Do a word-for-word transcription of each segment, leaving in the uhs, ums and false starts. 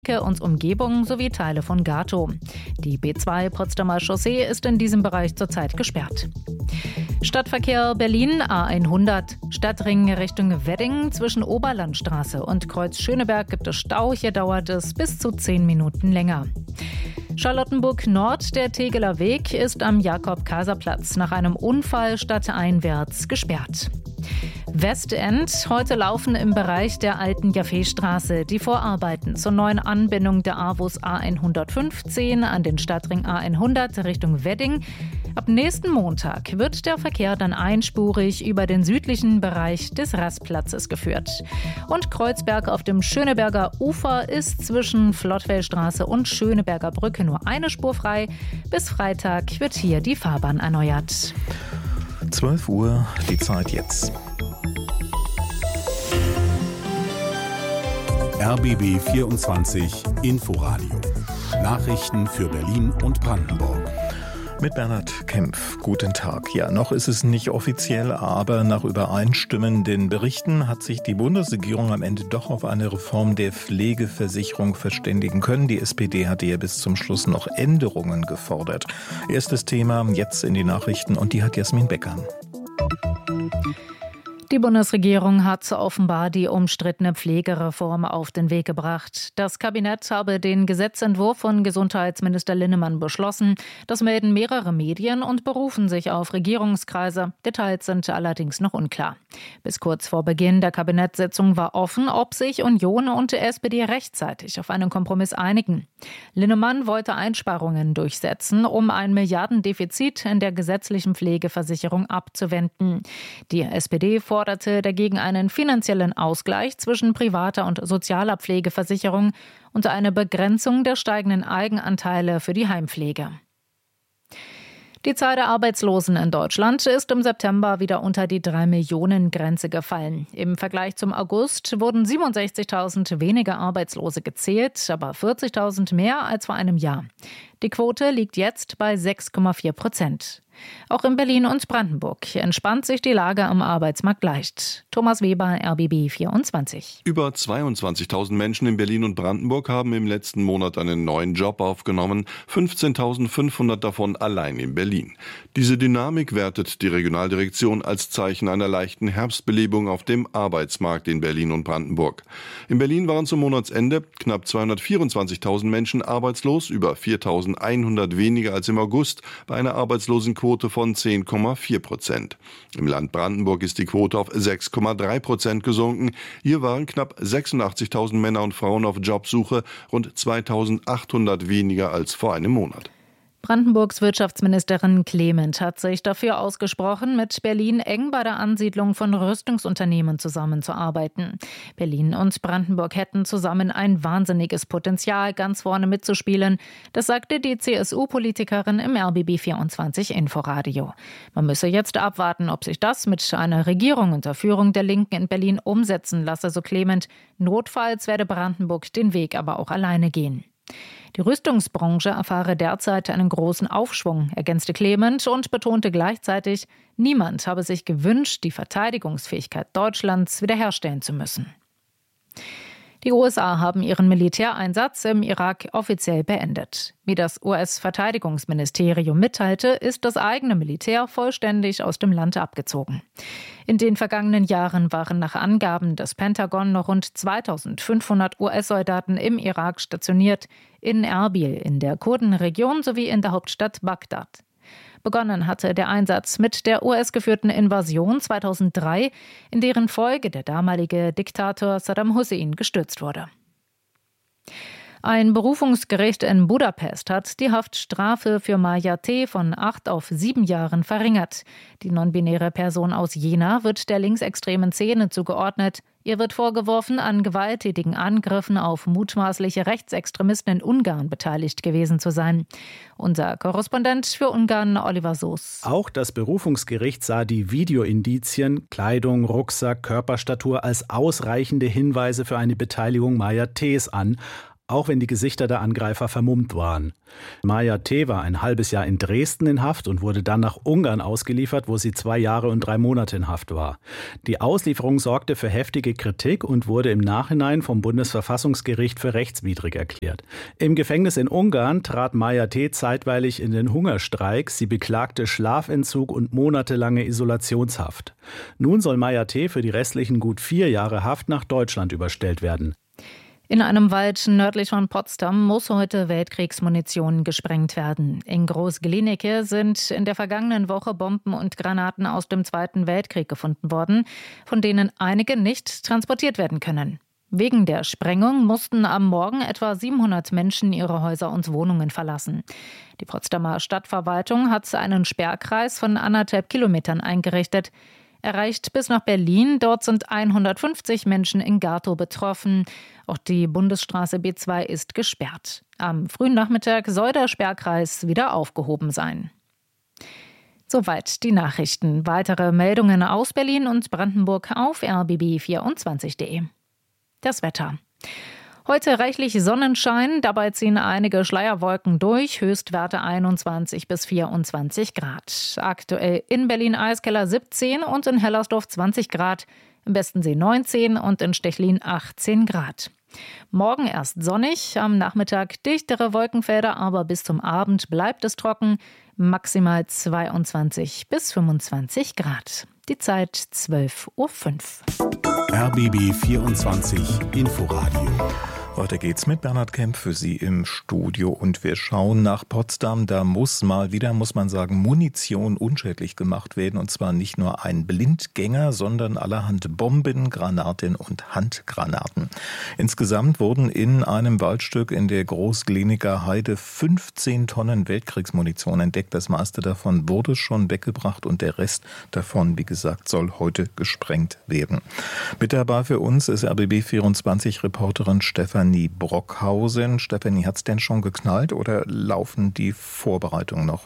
und Umgebung sowie Teile von Gatow. Die B zwei Potsdamer Chaussee ist in diesem Bereich zurzeit gesperrt. Stadtverkehr Berlin A hundert. Stadtring Richtung Wedding zwischen Oberlandstraße und Kreuz Schöneberg gibt es Stau. Hier dauert es bis zu zehn Minuten länger. Charlottenburg Nord, der Tegeler Weg, ist am Jakob-Kaiser-Platz nach einem Unfall stadteinwärts gesperrt. Westend. Heute laufen im Bereich der alten Jaffeestraße die Vorarbeiten zur neuen Anbindung der AWUS A hundertfünfzehn an den Stadtring A hundert Richtung Wedding. Ab nächsten Montag wird der Verkehr dann einspurig über den südlichen Bereich des Rastplatzes geführt. Und Kreuzberg auf dem Schöneberger Ufer ist zwischen Flottwellstraße und Schöneberger Brücke nur eine Spur frei. Bis Freitag wird hier die Fahrbahn erneuert. zwölf Uhr, die Zeit jetzt. R B B vierundzwanzig Inforadio. Nachrichten für Berlin und Brandenburg. Mit Bernhard Kempf. Guten Tag. Ja, noch ist es nicht offiziell, aber nach übereinstimmenden Berichten hat sich die Bundesregierung am Ende doch auf eine Reform der Pflegeversicherung verständigen können. Die S P D hatte ja bis zum Schluss noch Änderungen gefordert. Erstes Thema jetzt in die Nachrichten und die hat Jasmin Becker. Die Bundesregierung hat offenbar die umstrittene Pflegereform auf den Weg gebracht. Das Kabinett habe den Gesetzentwurf von Gesundheitsminister Linnemann beschlossen. Das melden mehrere Medien und berufen sich auf Regierungskreise. Details sind allerdings noch unklar. Bis kurz vor Beginn der Kabinettssitzung war offen, ob sich Union und S P D rechtzeitig auf einen Kompromiss einigen. Linnemann wollte Einsparungen durchsetzen, um ein Milliardendefizit in der gesetzlichen Pflegeversicherung abzuwenden. Die S P D forderte forderte dagegen einen finanziellen Ausgleich zwischen privater und sozialer Pflegeversicherung und eine Begrenzung der steigenden Eigenanteile für die Heimpflege. Die Zahl der Arbeitslosen in Deutschland ist im September wieder unter die drei Millionen Grenze gefallen. Im Vergleich zum August wurden siebenundsechzigtausend weniger Arbeitslose gezählt, aber vierzigtausend mehr als vor einem Jahr. Die Quote liegt jetzt bei sechs Komma vier Prozent. Auch in Berlin und Brandenburg entspannt sich die Lage am Arbeitsmarkt leicht. Thomas Weber, R B B vierundzwanzig. Über zweiundzwanzigtausend Menschen in Berlin und Brandenburg haben im letzten Monat einen neuen Job aufgenommen, fünfzehntausendfünfhundert davon allein in Berlin. Diese Dynamik wertet die Regionaldirektion als Zeichen einer leichten Herbstbelebung auf dem Arbeitsmarkt in Berlin und Brandenburg. In Berlin waren zum Monatsende knapp zweihundertvierundzwanzigtausend Menschen arbeitslos, über viertausendeinhundert weniger als im August, bei einer Arbeitslosenquote von zehn Komma vier Prozent. Im Land Brandenburg ist die Quote auf sechs Komma drei Prozent gesunken. Hier waren knapp sechsundachtzigtausend Männer und Frauen auf Jobsuche, rund zweitausendachthundert weniger als vor einem Monat. Brandenburgs Wirtschaftsministerin Clement hat sich dafür ausgesprochen, mit Berlin eng bei der Ansiedlung von Rüstungsunternehmen zusammenzuarbeiten. Berlin und Brandenburg hätten zusammen ein wahnsinniges Potenzial, ganz vorne mitzuspielen. Das sagte die C S U-Politikerin im R B B vierundzwanzig Inforadio. Man müsse jetzt abwarten, ob sich das mit einer Regierung unter Führung der Linken in Berlin umsetzen lasse, so Clement. Notfalls werde Brandenburg den Weg aber auch alleine gehen. Die Rüstungsbranche erfahre derzeit einen großen Aufschwung, ergänzte Clement und betonte gleichzeitig, niemand habe sich gewünscht, die Verteidigungsfähigkeit Deutschlands wiederherstellen zu müssen. Die U S A haben ihren Militäreinsatz im Irak offiziell beendet. Wie das U S-Verteidigungsministerium mitteilte, ist das eigene Militär vollständig aus dem Land abgezogen. In den vergangenen Jahren waren nach Angaben des Pentagon noch rund zweitausendfünfhundert U S-Soldaten im Irak stationiert, in Erbil in der Kurdenregion sowie in der Hauptstadt Bagdad. Begonnen hatte der Einsatz mit der U S-geführten Invasion zweitausenddrei, in deren Folge der damalige Diktator Saddam Hussein gestürzt wurde. Ein Berufungsgericht in Budapest hat die Haftstrafe für Maja T. von acht auf sieben Jahren verringert. Die nonbinäre Person aus Jena wird der linksextremen Szene zugeordnet. Ihr wird vorgeworfen, an gewalttätigen Angriffen auf mutmaßliche Rechtsextremisten in Ungarn beteiligt gewesen zu sein. Unser Korrespondent für Ungarn, Oliver Soos. Auch das Berufungsgericht sah die Videoindizien, Kleidung, Rucksack, Körperstatur als ausreichende Hinweise für eine Beteiligung Maja T.s an. auch wenn die Gesichter der Angreifer vermummt waren. Maja T. war ein halbes Jahr in Dresden in Haft und wurde dann nach Ungarn ausgeliefert, wo sie zwei Jahre und drei Monate in Haft war. Die Auslieferung sorgte für heftige Kritik und wurde im Nachhinein vom Bundesverfassungsgericht für rechtswidrig erklärt. Im Gefängnis in Ungarn trat Maja T. zeitweilig in den Hungerstreik. Sie beklagte Schlafentzug und monatelange Isolationshaft. Nun soll Maja T. für die restlichen gut vier Jahre Haft nach Deutschland überstellt werden. In einem Wald nördlich von Potsdam muss heute Weltkriegsmunition gesprengt werden. In Groß-Glienicke sind in der vergangenen Woche Bomben und Granaten aus dem Zweiten Weltkrieg gefunden worden, von denen einige nicht transportiert werden können. Wegen der Sprengung mussten am Morgen etwa siebenhundert Menschen ihre Häuser und Wohnungen verlassen. Die Potsdamer Stadtverwaltung hat einen Sperrkreis von anderthalb Kilometern eingerichtet. Er reicht bis nach Berlin. Dort sind hundertfünfzig Menschen in Gatow betroffen. Auch die Bundesstraße B zwei ist gesperrt. Am frühen Nachmittag soll der Sperrkreis wieder aufgehoben sein. Soweit die Nachrichten. Weitere Meldungen aus Berlin und Brandenburg auf r b b vierundzwanzig punkt de. Das Wetter. Heute reichlich Sonnenschein, dabei ziehen einige Schleierwolken durch, Höchstwerte einundzwanzig bis vierundzwanzig Grad. Aktuell in Berlin-Eiskeller siebzehn und in Hellersdorf zwanzig Grad, im Bestensee neunzehn und in Stechlin achtzehn Grad. Morgen erst sonnig, am Nachmittag dichtere Wolkenfelder, aber bis zum Abend bleibt es trocken, maximal zweiundzwanzig bis fünfundzwanzig Grad. Die Zeit zwölf Uhr fünf. R B B vierundzwanzig Inforadio. Weiter geht's mit Bernhard Kempf für Sie im Studio und wir schauen nach Potsdam. Da muss mal wieder, muss man sagen, Munition unschädlich gemacht werden. Und zwar nicht nur ein Blindgänger, sondern allerhand Bomben, Granaten und Handgranaten. Insgesamt wurden in einem Waldstück in der Groß-Glienicker Heide fünfzehn Tonnen Weltkriegsmunition entdeckt. Das meiste davon wurde schon weggebracht und der Rest davon, wie gesagt, soll heute gesprengt werden. Mit dabei für uns ist R B B vierundzwanzig-Reporterin Stefanie Brockhausen. Stefanie, hat's denn schon geknallt oder laufen die Vorbereitungen noch?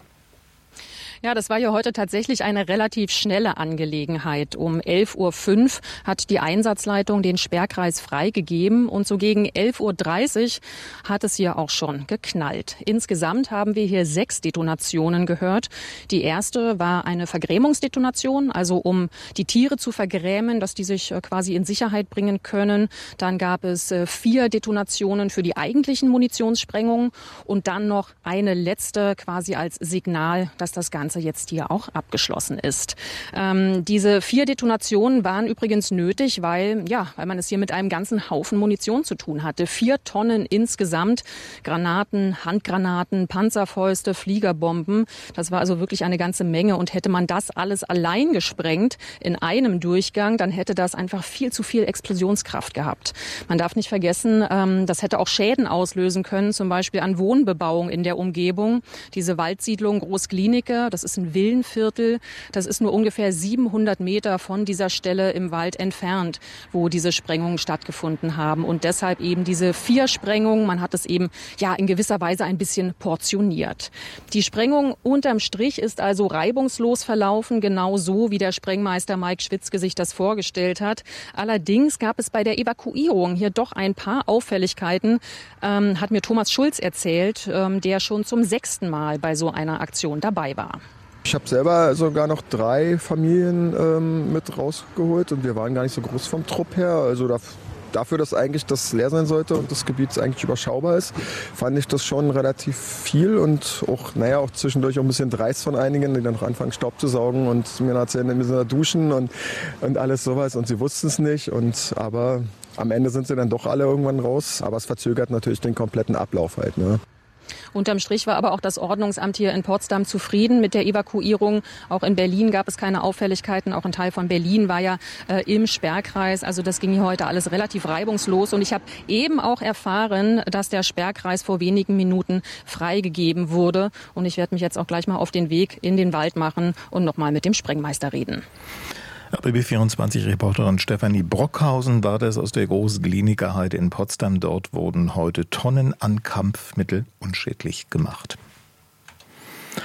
Ja, das war ja heute tatsächlich eine relativ schnelle Angelegenheit. Um elf Uhr fünf hat die Einsatzleitung den Sperrkreis freigegeben und so gegen elf Uhr dreißig hat es hier auch schon geknallt. Insgesamt haben wir hier sechs Detonationen gehört. Die erste war eine Vergrämungsdetonation, also um die Tiere zu vergrämen, dass die sich quasi in Sicherheit bringen können. Dann gab es vier Detonationen für die eigentlichen Munitionssprengungen und dann noch eine letzte quasi als Signal, dass das Ganze jetzt hier auch abgeschlossen ist. Ähm, diese vier Detonationen waren übrigens nötig, weil, ja, weil man es hier mit einem ganzen Haufen Munition zu tun hatte. Vier Tonnen insgesamt, Granaten, Handgranaten, Panzerfäuste, Fliegerbomben. Das war also wirklich eine ganze Menge und hätte man das alles allein gesprengt in einem Durchgang, dann hätte das einfach viel zu viel Explosionskraft gehabt. Man darf nicht vergessen, ähm, das hätte auch Schäden auslösen können, zum Beispiel an Wohnbebauung in der Umgebung. Diese Waldsiedlung Groß-Glienicke, das ist ein Villenviertel. Das ist nur ungefähr siebenhundert Meter von dieser Stelle im Wald entfernt, wo diese Sprengungen stattgefunden haben. Und deshalb eben diese vier Sprengungen. Man hat es eben ja in gewisser Weise ein bisschen portioniert. Die Sprengung unterm Strich ist also reibungslos verlaufen, genau so, wie der Sprengmeister Mike Schwitzke sich das vorgestellt hat. Allerdings gab es bei der Evakuierung hier doch ein paar Auffälligkeiten, ähm, hat mir Thomas Schulz erzählt, ähm, der schon zum sechsten Mal bei so einer Aktion dabei war. Ich habe selber sogar noch drei Familien ähm, mit rausgeholt und wir waren gar nicht so groß vom Trupp her. Also da, dafür, dass eigentlich das leer sein sollte und das Gebiet eigentlich überschaubar ist, fand ich das schon relativ viel und auch, naja, auch zwischendurch auch ein bisschen dreist von einigen, die dann noch anfangen Staub zu saugen und mir erzählen, wir müssen da duschen und, und alles sowas und sie wussten es nicht. Und aber am Ende sind sie dann doch alle irgendwann raus, aber es verzögert natürlich den kompletten Ablauf halt, ne? Unterm Strich war aber auch das Ordnungsamt hier in Potsdam zufrieden mit der Evakuierung. Auch in Berlin gab es keine Auffälligkeiten. Auch ein Teil von Berlin war ja äh, im Sperrkreis. Also das ging hier heute alles relativ reibungslos. Und ich habe eben auch erfahren, dass der Sperrkreis vor wenigen Minuten freigegeben wurde. Und ich werde mich jetzt auch gleich mal auf den Weg in den Wald machen und nochmal mit dem Sprengmeister reden. R B B vierundzwanzig-Reporterin Stefanie Brockhausen war das aus der Groß-Glienicker Heide in Potsdam. Dort wurden heute Tonnen an Kampfmittel unschädlich gemacht.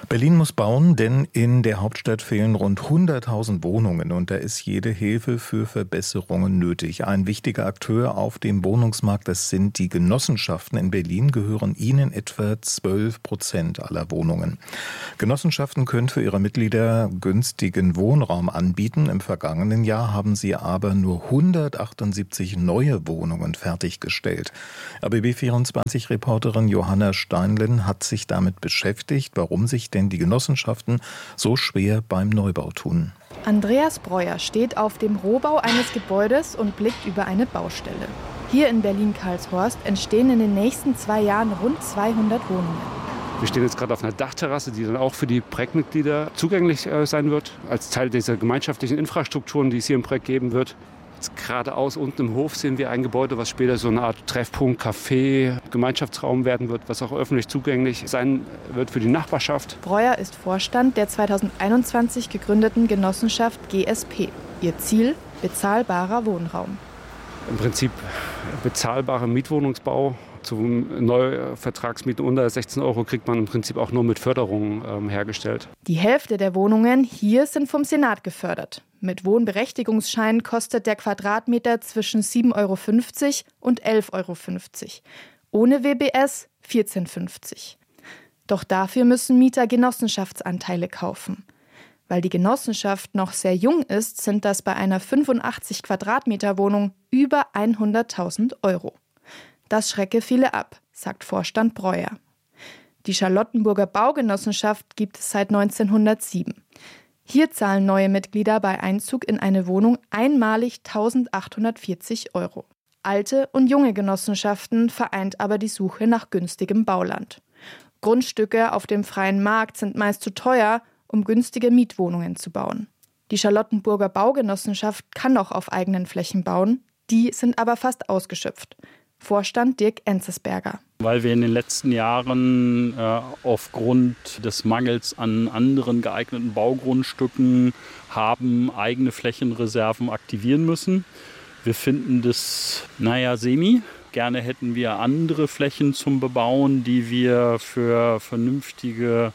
Berlin muss bauen, denn in der Hauptstadt fehlen rund hunderttausend Wohnungen und da ist jede Hilfe für Verbesserungen nötig. Ein wichtiger Akteur auf dem Wohnungsmarkt, das sind die Genossenschaften. In Berlin gehören ihnen etwa zwölf Prozent aller Wohnungen. Genossenschaften können für ihre Mitglieder günstigen Wohnraum anbieten. Im vergangenen Jahr haben sie aber nur hundertachtundsiebzig neue Wohnungen fertiggestellt. A B B vierundzwanzig-Reporterin Johanna Steinlen hat sich damit beschäftigt, warum sich denn die Genossenschaften so schwer beim Neubau tun. Andreas Breuer steht auf dem Rohbau eines Gebäudes und blickt über eine Baustelle. Hier in Berlin-Karlshorst entstehen in den nächsten zwei Jahren rund zweihundert Wohnungen. Wir stehen jetzt gerade auf einer Dachterrasse, die dann auch für die Projektmitglieder zugänglich sein wird, als Teil dieser gemeinschaftlichen Infrastrukturen, die es hier im Projekt geben wird. Jetzt geradeaus unten im Hof sehen wir ein Gebäude, was später so eine Art Treffpunkt, Café, Gemeinschaftsraum werden wird, was auch öffentlich zugänglich sein wird für die Nachbarschaft. Breuer ist Vorstand der zweitausendeinundzwanzig gegründeten Genossenschaft G S P. Ihr Ziel: bezahlbarer Wohnraum. Im Prinzip bezahlbarer Mietwohnungsbau. Zu Neuvertragsmieten unter sechzehn Euro kriegt man im Prinzip auch nur mit Förderungen ähm, hergestellt. Die Hälfte der Wohnungen hier sind vom Senat gefördert. Mit Wohnberechtigungsschein kostet der Quadratmeter zwischen sieben Euro fünfzig und elf Euro fünfzig. Ohne W B S vierzehn Euro fünfzig. Doch dafür müssen Mieter Genossenschaftsanteile kaufen. Weil die Genossenschaft noch sehr jung ist, sind das bei einer fünfundachtzig Quadratmeter Wohnung über hunderttausend Euro. Das schrecke viele ab, sagt Vorstand Breuer. Die Charlottenburger Baugenossenschaft gibt es seit neunzehnhundertsieben. Hier zahlen neue Mitglieder bei Einzug in eine Wohnung einmalig eintausendachthundertvierzig Euro. Alte und junge Genossenschaften vereint aber die Suche nach günstigem Bauland. Grundstücke auf dem freien Markt sind meist zu teuer, um günstige Mietwohnungen zu bauen. Die Charlottenburger Baugenossenschaft kann auch auf eigenen Flächen bauen, die sind aber fast ausgeschöpft. Vorstand Dirk Enzesberger. Weil wir in den letzten Jahren äh, aufgrund des Mangels an anderen geeigneten Baugrundstücken haben eigene Flächenreserven aktivieren müssen. Wir finden das, naja, semi. Gerne hätten wir andere Flächen zum Bebauen, die wir für vernünftige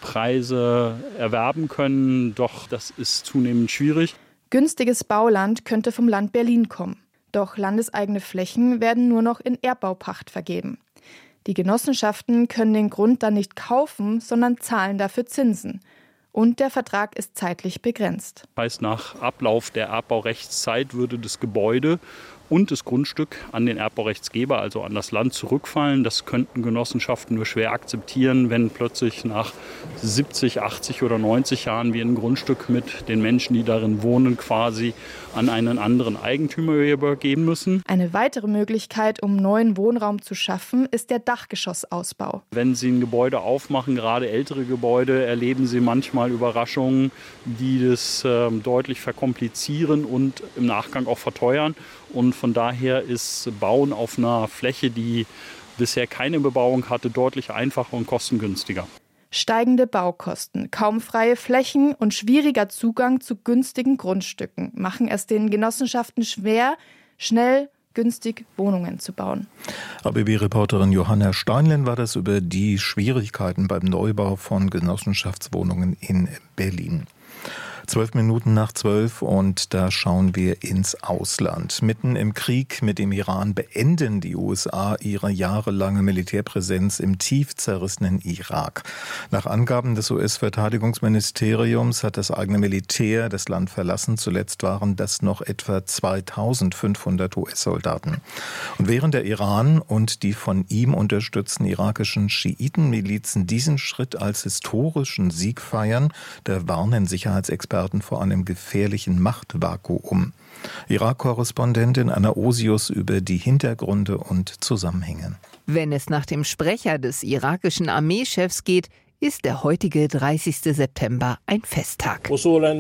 Preise erwerben können. Doch das ist zunehmend schwierig. Günstiges Bauland könnte vom Land Berlin kommen. Doch landeseigene Flächen werden nur noch in Erbbaupacht vergeben. Die Genossenschaften können den Grund dann nicht kaufen, sondern zahlen dafür Zinsen. Und der Vertrag ist zeitlich begrenzt. Heißt, nach Ablauf der Erbbaurechtszeit würde das Gebäude und das Grundstück an den Erbbaurechtsgeber, also an das Land, zurückfallen. Das könnten Genossenschaften nur schwer akzeptieren, wenn plötzlich nach siebzig, achtzig oder neunzig Jahren wir ein Grundstück mit den Menschen, die darin wohnen, quasi an einen anderen Eigentümer übergeben müssen. Eine weitere Möglichkeit, um neuen Wohnraum zu schaffen, ist der Dachgeschossausbau. Wenn Sie ein Gebäude aufmachen, gerade ältere Gebäude, erleben Sie manchmal Überraschungen, die das äh, deutlich verkomplizieren und im Nachgang auch verteuern. Und von daher ist Bauen auf einer Fläche, die bisher keine Bebauung hatte, deutlich einfacher und kostengünstiger. Steigende Baukosten, kaum freie Flächen und schwieriger Zugang zu günstigen Grundstücken machen es den Genossenschaften schwer, schnell, günstig Wohnungen zu bauen. A B B-Reporterin Johanna Steinlen war das über die Schwierigkeiten beim Neubau von Genossenschaftswohnungen in Berlin. Zwölf Minuten nach zwölf und da schauen wir ins Ausland. Mitten im Krieg mit dem Iran beenden die U S A ihre jahrelange Militärpräsenz im tief zerrissenen Irak. Nach Angaben des U S-Verteidigungsministeriums hat das eigene Militär das Land verlassen. Zuletzt waren das noch etwa zweitausendfünfhundert U S-Soldaten. Und während der Iran und die von ihm unterstützten irakischen Schiitenmilizen diesen Schritt als historischen Sieg feiern, da warnen Sicherheitsexperten vor einem gefährlichen Machtvakuum. Irak-Korrespondentin Anna Osius über die Hintergründe und Zusammenhänge. Wenn es nach dem Sprecher des irakischen Armeechefs geht, ist der heutige dreißigste September ein Festtag.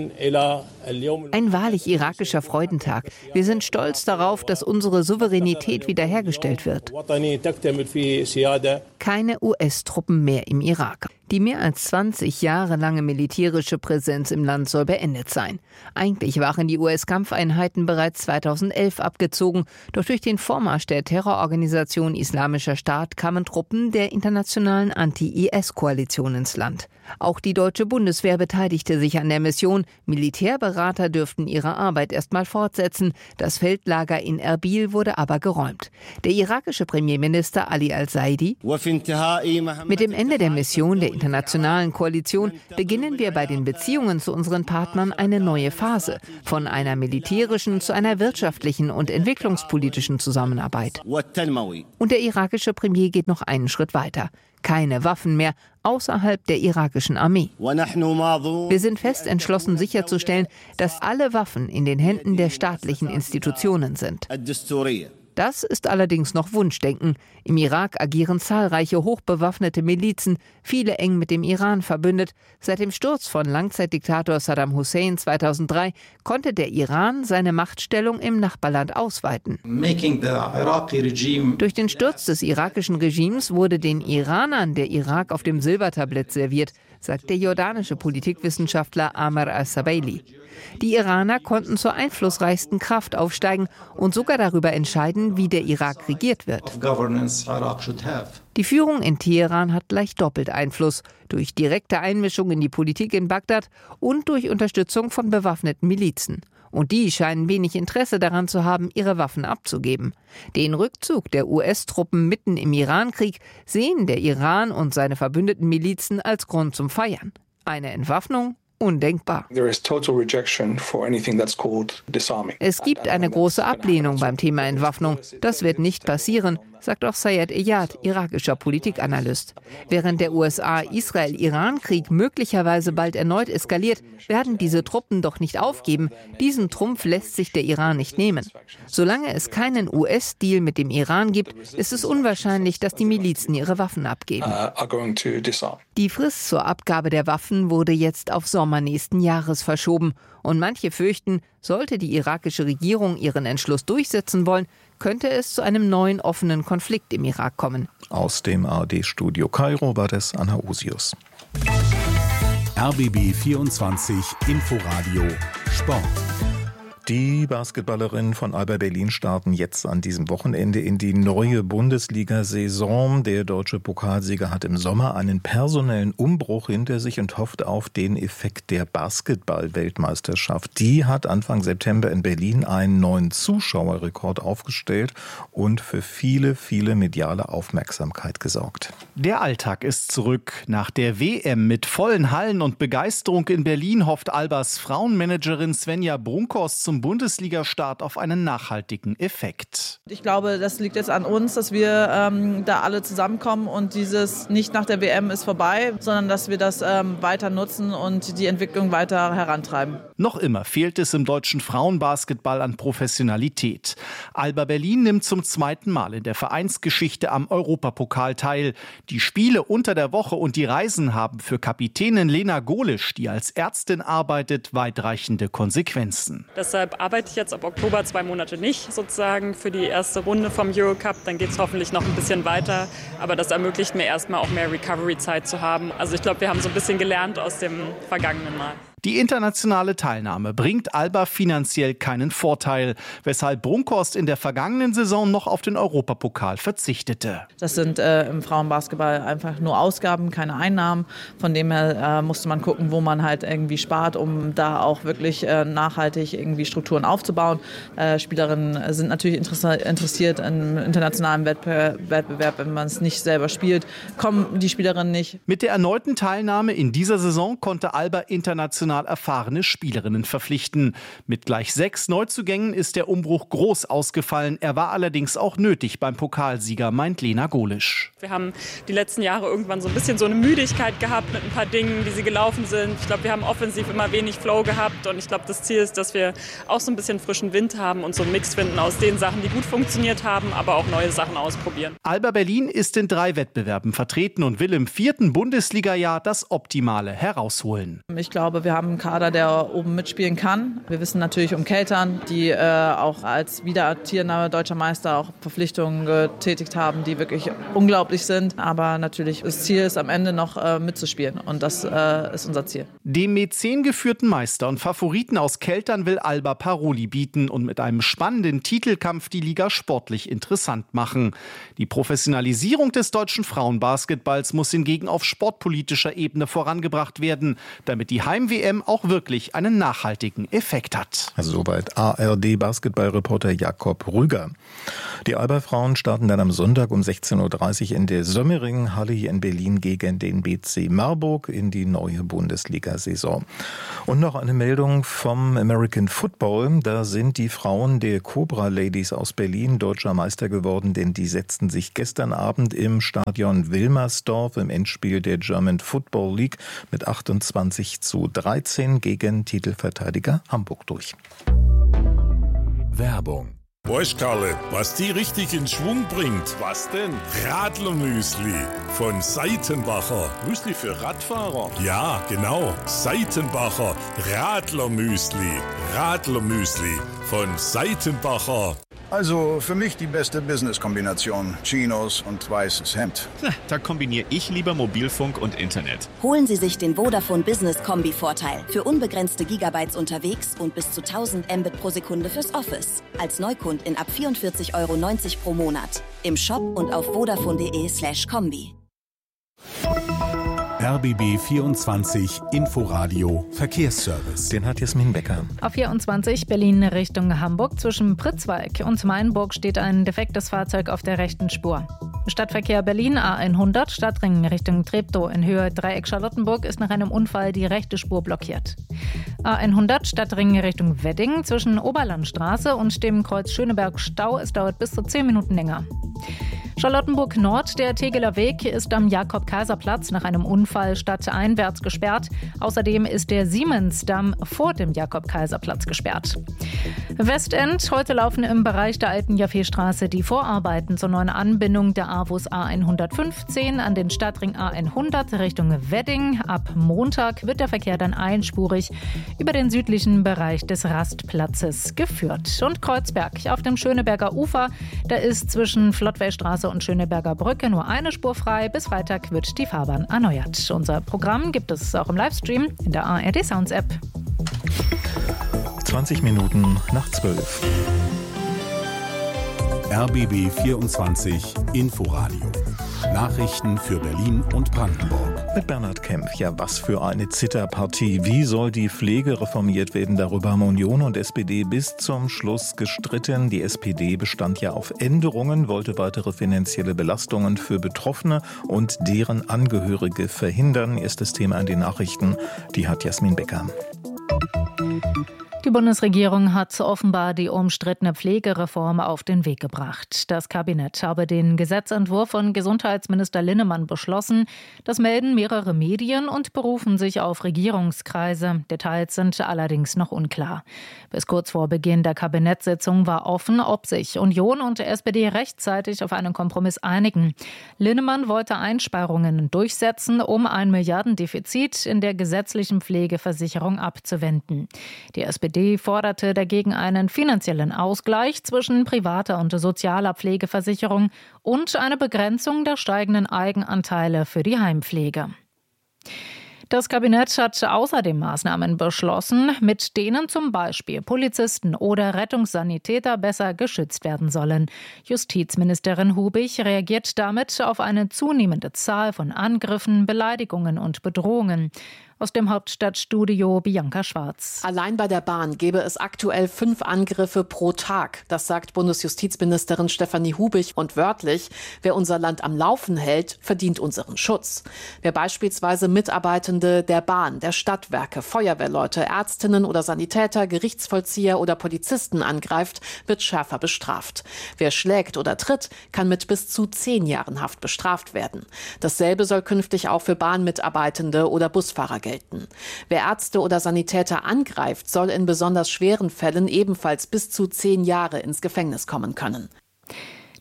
Ein wahrlich irakischer Freudentag. Wir sind stolz darauf, dass unsere Souveränität wiederhergestellt wird. Keine U S-Truppen mehr im Irak. Die mehr als zwanzig Jahre lange militärische Präsenz im Land soll beendet sein. Eigentlich waren die U S-Kampfeinheiten bereits zweitausendelf abgezogen, doch durch den Vormarsch der Terrororganisation Islamischer Staat kamen Truppen der internationalen Anti-I S-Koalition ins Land. Auch die deutsche Bundeswehr beteiligte sich an der Mission. Militärberater dürften ihre Arbeit erstmal fortsetzen. Das Feldlager in Erbil wurde aber geräumt. Der irakische Premierminister Ali al-Saidi: Mit dem Ende der Mission der internationalen Koalition beginnen wir bei den Beziehungen zu unseren Partnern eine neue Phase, von einer militärischen zu einer wirtschaftlichen und entwicklungspolitischen Zusammenarbeit. Und der irakische Premier geht noch einen Schritt weiter. Keine Waffen mehr außerhalb der irakischen Armee. Wir sind fest entschlossen, sicherzustellen, dass alle Waffen in den Händen der staatlichen Institutionen sind. Das ist allerdings noch Wunschdenken. Im Irak agieren zahlreiche hochbewaffnete Milizen, viele eng mit dem Iran verbündet. Seit dem Sturz von Langzeitdiktator Saddam Hussein zweitausenddrei konnte der Iran seine Machtstellung im Nachbarland ausweiten. Durch den Sturz des irakischen Regimes wurde den Iranern der Irak auf dem Silbertablett serviert, sagt der jordanische Politikwissenschaftler Amr al-Sabaili. Die Iraner konnten zur einflussreichsten Kraft aufsteigen und sogar darüber entscheiden, wie der Irak regiert wird. Die Führung in Teheran hat gleich doppelt Einfluss, durch direkte Einmischung in die Politik in Bagdad und durch Unterstützung von bewaffneten Milizen. Und die scheinen wenig Interesse daran zu haben, ihre Waffen abzugeben. Den Rückzug der U S-Truppen mitten im Irankrieg sehen der Iran und seine verbündeten Milizen als Grund zum Feiern. Eine Entwaffnung? Undenkbar. Es gibt eine große Ablehnung beim Thema Entwaffnung. Das wird nicht passieren, sagt auch Sayed Eyad, irakischer Politikanalyst. Während der U S A-Israel-Iran-Krieg möglicherweise bald erneut eskaliert, werden diese Truppen doch nicht aufgeben. Diesen Trumpf lässt sich der Iran nicht nehmen. Solange es keinen U S-Deal mit dem Iran gibt, ist es unwahrscheinlich, dass die Milizen ihre Waffen abgeben. Die Frist zur Abgabe der Waffen wurde jetzt auf Sommer nächsten Jahres verschoben. Und manche fürchten, sollte die irakische Regierung ihren Entschluss durchsetzen wollen, könnte es zu einem neuen offenen Konflikt im Irak kommen. Aus dem A R D-Studio Kairo war das Anna Osius. R B B vierundzwanzig Inforadio Sport. Die Basketballerinnen von Alba Berlin starten jetzt an diesem Wochenende in die neue Bundesliga-Saison. Der deutsche Pokalsieger hat im Sommer einen personellen Umbruch hinter sich und hofft auf den Effekt der Basketball-Weltmeisterschaft. Die hat Anfang September in Berlin einen neuen Zuschauerrekord aufgestellt und für viele, viele mediale Aufmerksamkeit gesorgt. Der Alltag ist zurück. Nach der W M mit vollen Hallen und Begeisterung in Berlin hofft Albas Frauenmanagerin Svenja Brunkhorst zum Bundesliga-Start auf einen nachhaltigen Effekt. Ich glaube, das liegt jetzt an uns, dass wir ähm, da alle zusammenkommen und dieses nicht nach der W M ist vorbei, sondern dass wir das ähm, weiter nutzen und die Entwicklung weiter herantreiben. Noch immer fehlt es im deutschen Frauenbasketball an Professionalität. Alba Berlin nimmt zum zweiten Mal in der Vereinsgeschichte am Europapokal teil. Die Spiele unter der Woche und die Reisen haben für Kapitänin Lena Golisch, die als Ärztin arbeitet, weitreichende Konsequenzen. Deshalb arbeite ich jetzt ab Oktober zwei Monate nicht sozusagen für die erste Runde vom Eurocup. Dann geht es hoffentlich noch ein bisschen weiter. Aber das ermöglicht mir erstmal auch mehr Recovery-Zeit zu haben. Also ich glaube, wir haben so ein bisschen gelernt aus dem vergangenen Mal. Die internationale Teilnahme bringt Alba finanziell keinen Vorteil, weshalb Brunkhorst in der vergangenen Saison noch auf den Europapokal verzichtete. Das sind äh, im Frauenbasketball einfach nur Ausgaben, keine Einnahmen. Von dem her äh, musste man gucken, wo man halt irgendwie spart, um da auch wirklich äh, nachhaltig irgendwie Strukturen aufzubauen. Äh, Spielerinnen sind natürlich interessiert im internationalen Wettbewerb. Wenn man es nicht selber spielt, kommen die Spielerinnen nicht. Mit der erneuten Teilnahme in dieser Saison konnte Alba international erfahrene Spielerinnen verpflichten. Mit gleich sechs Neuzugängen ist der Umbruch groß ausgefallen. Er war allerdings auch nötig beim Pokalsieger, meint Lena Golisch. Wir haben die letzten Jahre irgendwann so ein bisschen so eine Müdigkeit gehabt mit ein paar Dingen, wie sie gelaufen sind. Ich glaube, wir haben offensiv immer wenig Flow gehabt und ich glaube, das Ziel ist, dass wir auch so ein bisschen frischen Wind haben und so einen Mix finden aus den Sachen, die gut funktioniert haben, aber auch neue Sachen ausprobieren. Alba Berlin ist in drei Wettbewerben vertreten und will im vierten Bundesliga-Jahr das Optimale herausholen. Ich glaube, wir haben einen Kader, der oben mitspielen kann. Wir wissen natürlich um Keltern, die äh, auch als wiederamtierender deutscher Meister auch Verpflichtungen getätigt haben, die wirklich unglaublich sind. Aber natürlich, das Ziel ist am Ende noch äh, mitzuspielen und das äh, ist unser Ziel. Dem Mäzen geführten Meister und Favoriten aus Keltern will Alba Paroli bieten und mit einem spannenden Titelkampf die Liga sportlich interessant machen. Die Professionalisierung des deutschen Frauenbasketballs muss hingegen auf sportpolitischer Ebene vorangebracht werden, damit die Heim-W M auch wirklich einen nachhaltigen Effekt hat. Also soweit A R D-Basketballreporter Jakob Rüger. Die Alba-Frauen starten dann am Sonntag um sechzehn Uhr dreißig in der Sömmering-Halle hier in Berlin gegen den B C Marburg in die neue Bundesliga-Saison. Und noch eine Meldung vom American Football. Da sind die Frauen der Cobra Ladies aus Berlin deutscher Meister geworden, denn die setzten sich gestern Abend im Stadion Wilmersdorf im Endspiel der German Football League mit achtundzwanzig zu dreizehn gegen Titelverteidiger Hamburg durch. Werbung. Weißt Karle, was die richtig in Schwung bringt? Was denn? Radlermüsli von Seitenbacher. Müsli für Radfahrer? Ja, genau. Seitenbacher Radlermüsli. Radlermüsli von Seitenbacher. Also für mich die beste Business-Kombination. Chinos und weißes Hemd. Na, da kombiniere ich lieber Mobilfunk und Internet. Holen Sie sich den Vodafone Business-Kombi-Vorteil. Für unbegrenzte Gigabytes unterwegs und bis zu tausend Mbit pro Sekunde fürs Office. Als Neukund in ab vierundvierzig Euro neunzig pro Monat. Im Shop und auf vodafone.de slash Kombi. R B B vierundzwanzig Inforadio Verkehrsservice. Den hat Jasmin Becker. Auf vierundzwanzig Berlin Richtung Hamburg zwischen Pritzwalk und Mainburg steht ein defektes Fahrzeug auf der rechten Spur. Stadtverkehr Berlin A hundert Stadtring Richtung Treptow in Höhe Dreieck Charlottenburg ist nach einem Unfall die rechte Spur blockiert. A hundert Stadtring Richtung Wedding zwischen Oberlandstraße und dem Kreuz Schöneberg Stau. Es dauert bis zu zehn Minuten länger. Charlottenburg Nord, der Tegeler Weg, ist am Jakob-Kaiser-Platz nach einem Unfall stadteinwärts gesperrt. Außerdem ist der Siemensdamm vor dem Jakob-Kaiser-Platz gesperrt. Westend, heute laufen im Bereich der alten Jaffeestraße die Vorarbeiten zur neuen Anbindung der AWUS A hundertfünfzehn an den Stadtring A hundert Richtung Wedding. Ab Montag wird der Verkehr dann einspurig über den südlichen Bereich des Rastplatzes geführt. Und Kreuzberg auf dem Schöneberger Ufer, da ist zwischen Flottwellstraße und Schöneberger Brücke nur eine Spur frei. Bis Freitag wird die Fahrbahn erneuert. Unser Programm gibt es auch im Livestream in der A R D Sounds App. zwanzig Minuten nach zwölf. R B B vierundzwanzig Inforadio. Nachrichten für Berlin und Brandenburg. Mit Bernhard Kempf. Ja, was für eine Zitterpartie. Wie soll die Pflege reformiert werden? Darüber haben Union und S P D bis zum Schluss gestritten. Die S P D bestand ja auf Änderungen, wollte weitere finanzielle Belastungen für Betroffene und deren Angehörige verhindern. Erstes Thema in den Nachrichten. Die hat Jasmin Becker. Die Bundesregierung hat offenbar die umstrittene Pflegereform auf den Weg gebracht. Das Kabinett habe den Gesetzentwurf von Gesundheitsminister Linnemann beschlossen. Das melden mehrere Medien und berufen sich auf Regierungskreise. Details sind allerdings noch unklar. Bis kurz vor Beginn der Kabinettssitzung war offen, ob sich Union und S P D rechtzeitig auf einen Kompromiss einigen. Linnemann wollte Einsparungen durchsetzen, um ein Milliardendefizit in der gesetzlichen Pflegeversicherung abzuwenden. Die S P D forderte dagegen einen finanziellen Ausgleich zwischen privater und sozialer Pflegeversicherung und eine Begrenzung der steigenden Eigenanteile für die Heimpflege. Das Kabinett hat außerdem Maßnahmen beschlossen, mit denen zum Beispiel Polizisten oder Rettungssanitäter besser geschützt werden sollen. Justizministerin Hubig reagiert damit auf eine zunehmende Zahl von Angriffen, Beleidigungen und Bedrohungen. Aus dem Hauptstadtstudio Bianca Schwarz. Allein bei der Bahn gäbe es aktuell fünf Angriffe pro Tag. Das sagt Bundesjustizministerin Stefanie Hubig. Und wörtlich, wer unser Land am Laufen hält, verdient unseren Schutz. Wer beispielsweise Mitarbeitende der Bahn, der Stadtwerke, Feuerwehrleute, Ärztinnen oder Sanitäter, Gerichtsvollzieher oder Polizisten angreift, wird schärfer bestraft. Wer schlägt oder tritt, kann mit bis zu zehn Jahren Haft bestraft werden. Dasselbe soll künftig auch für Bahnmitarbeitende oder Busfahrer gelten. Gelten. Wer Ärzte oder Sanitäter angreift, soll in besonders schweren Fällen ebenfalls bis zu zehn Jahre ins Gefängnis kommen können.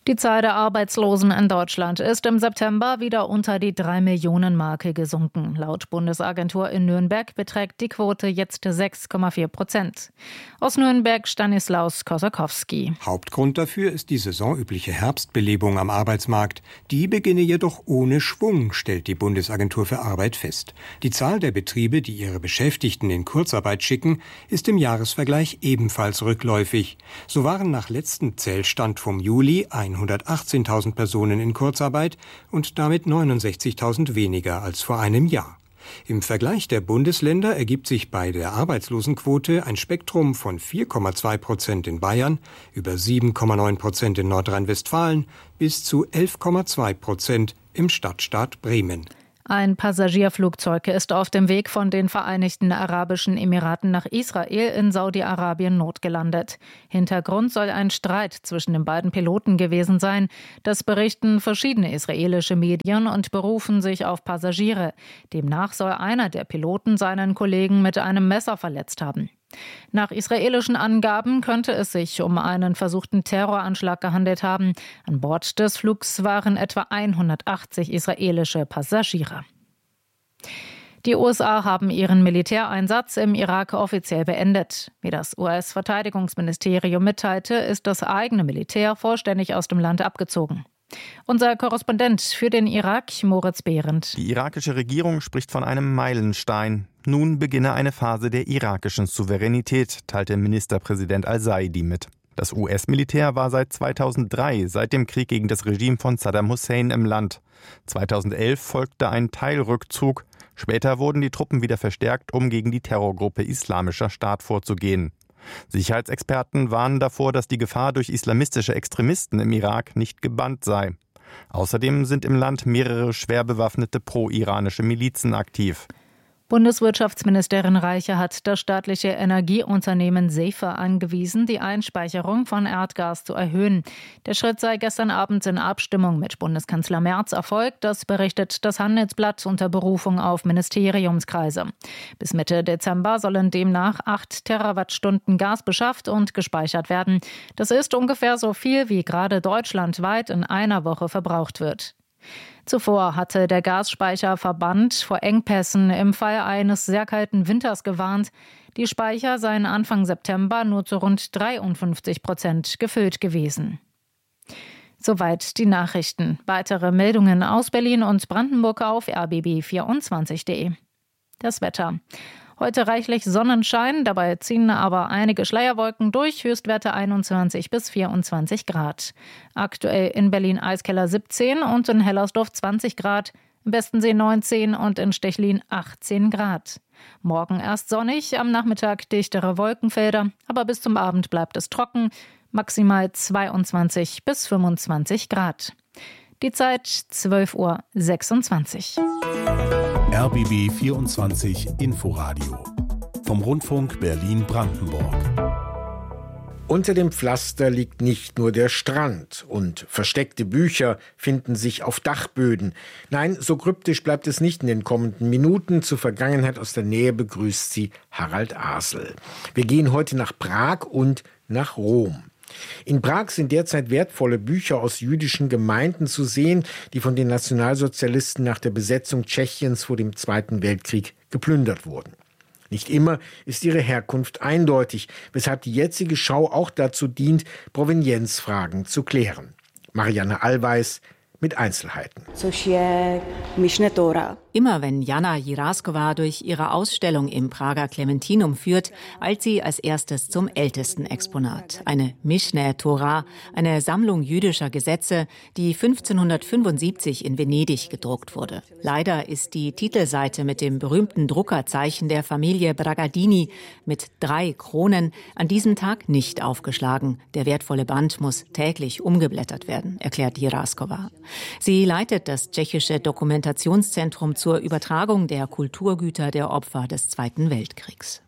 Die Zahl der Arbeitslosen in Deutschland ist im September wieder unter die drei Millionen Marke gesunken. Laut Bundesagentur in Nürnberg beträgt die Quote jetzt sechs Komma vier Prozent. Aus Nürnberg Stanislaus Kosakowski. Hauptgrund dafür ist die saisonübliche Herbstbelebung am Arbeitsmarkt. Die beginne jedoch ohne Schwung, stellt die Bundesagentur für Arbeit fest. Die Zahl der Betriebe, die ihre Beschäftigten in Kurzarbeit schicken, ist im Jahresvergleich ebenfalls rückläufig. So waren nach letztem Zählstand vom Juli hundertachtzehntausend Personen in Kurzarbeit und damit neunundsechzigtausend weniger als vor einem Jahr. Im Vergleich der Bundesländer ergibt sich bei der Arbeitslosenquote ein Spektrum von vier Komma zwei Prozent in Bayern, über sieben Komma neun Prozent in Nordrhein-Westfalen bis zu elf Komma zwei Prozent im Stadtstaat Bremen. Ein Passagierflugzeug ist auf dem Weg von den Vereinigten Arabischen Emiraten nach Israel in Saudi-Arabien notgelandet. Hintergrund soll ein Streit zwischen den beiden Piloten gewesen sein. Das berichten verschiedene israelische Medien und berufen sich auf Passagiere. Demnach soll einer der Piloten seinen Kollegen mit einem Messer verletzt haben. Nach israelischen Angaben könnte es sich um einen versuchten Terroranschlag gehandelt haben. An Bord des Flugs waren etwa hundertachtzig israelische Passagiere. Die U S A haben ihren Militäreinsatz im Irak offiziell beendet. Wie das U S-Verteidigungsministerium mitteilte, ist das eigene Militär vollständig aus dem Land abgezogen. Unser Korrespondent für den Irak, Moritz Behrendt. Die irakische Regierung spricht von einem Meilenstein. Nun beginne eine Phase der irakischen Souveränität, teilte Ministerpräsident al-Saidi mit. Das U S-Militär war seit zweitausenddrei, seit dem Krieg gegen das Regime von Saddam Hussein im Land. zweitausendelf folgte ein Teilrückzug. Später wurden die Truppen wieder verstärkt, um gegen die Terrorgruppe Islamischer Staat vorzugehen. Sicherheitsexperten warnen davor, dass die Gefahr durch islamistische Extremisten im Irak nicht gebannt sei. Außerdem sind im Land mehrere schwer bewaffnete pro-iranische Milizen aktiv. Bundeswirtschaftsministerin Reiche hat das staatliche Energieunternehmen Safer angewiesen, die Einspeicherung von Erdgas zu erhöhen. Der Schritt sei gestern Abend in Abstimmung mit Bundeskanzler Merz erfolgt. Das berichtet das Handelsblatt unter Berufung auf Ministeriumskreise. Bis Mitte Dezember sollen demnach acht Terawattstunden Gas beschafft und gespeichert werden. Das ist ungefähr so viel, wie gerade deutschlandweit in einer Woche verbraucht wird. Zuvor hatte der Gasspeicherverband vor Engpässen im Fall eines sehr kalten Winters gewarnt. Die Speicher seien Anfang September nur zu rund dreiundfünfzig Prozent gefüllt gewesen. Soweit die Nachrichten. Weitere Meldungen aus Berlin und Brandenburg auf r b b vierundzwanzig punkt de. Das Wetter. Heute reichlich Sonnenschein, dabei ziehen aber einige Schleierwolken durch, Höchstwerte einundzwanzig bis vierundzwanzig Grad. Aktuell in Berlin Eiskeller siebzehn und in Hellersdorf zwanzig Grad, im Bestensee neunzehn und in Stechlin achtzehn Grad. Morgen erst sonnig, am Nachmittag dichtere Wolkenfelder, aber bis zum Abend bleibt es trocken, maximal zweiundzwanzig bis fünfundzwanzig Grad. Die Zeit zwölf Uhr sechsundzwanzig. R B B vierundzwanzig Inforadio vom Rundfunk Berlin-Brandenburg. Unter dem Pflaster liegt nicht nur der Strand und versteckte Bücher finden sich auf Dachböden. Nein, so kryptisch bleibt es nicht in den kommenden Minuten. Zur Vergangenheit aus der Nähe begrüßt sie Harald Asel. Wir gehen heute nach Prag und nach Rom. In Prag sind derzeit wertvolle Bücher aus jüdischen Gemeinden zu sehen, die von den Nationalsozialisten nach der Besetzung Tschechiens vor dem Zweiten Weltkrieg geplündert wurden. Nicht immer ist ihre Herkunft eindeutig, weshalb die jetzige Schau auch dazu dient, Provenienzfragen zu klären. Marianne Allweis mit Einzelheiten. Immer wenn Jana Jiraskova durch ihre Ausstellung im Prager Clementinum führt, eilt sie als erstes zum ältesten Exponat. Eine Mishneh Torah, eine Sammlung jüdischer Gesetze, die fünfzehnhundertfünfundsiebzig in Venedig gedruckt wurde. Leider ist die Titelseite mit dem berühmten Druckerzeichen der Familie Bragadini mit drei Kronen an diesem Tag nicht aufgeschlagen. Der wertvolle Band muss täglich umgeblättert werden, erklärt Jiraskova. Sie leitet das tschechische Dokumentations- Dokumentationszentrum zur Übertragung der Kulturgüter der Opfer des Zweiten Weltkriegs.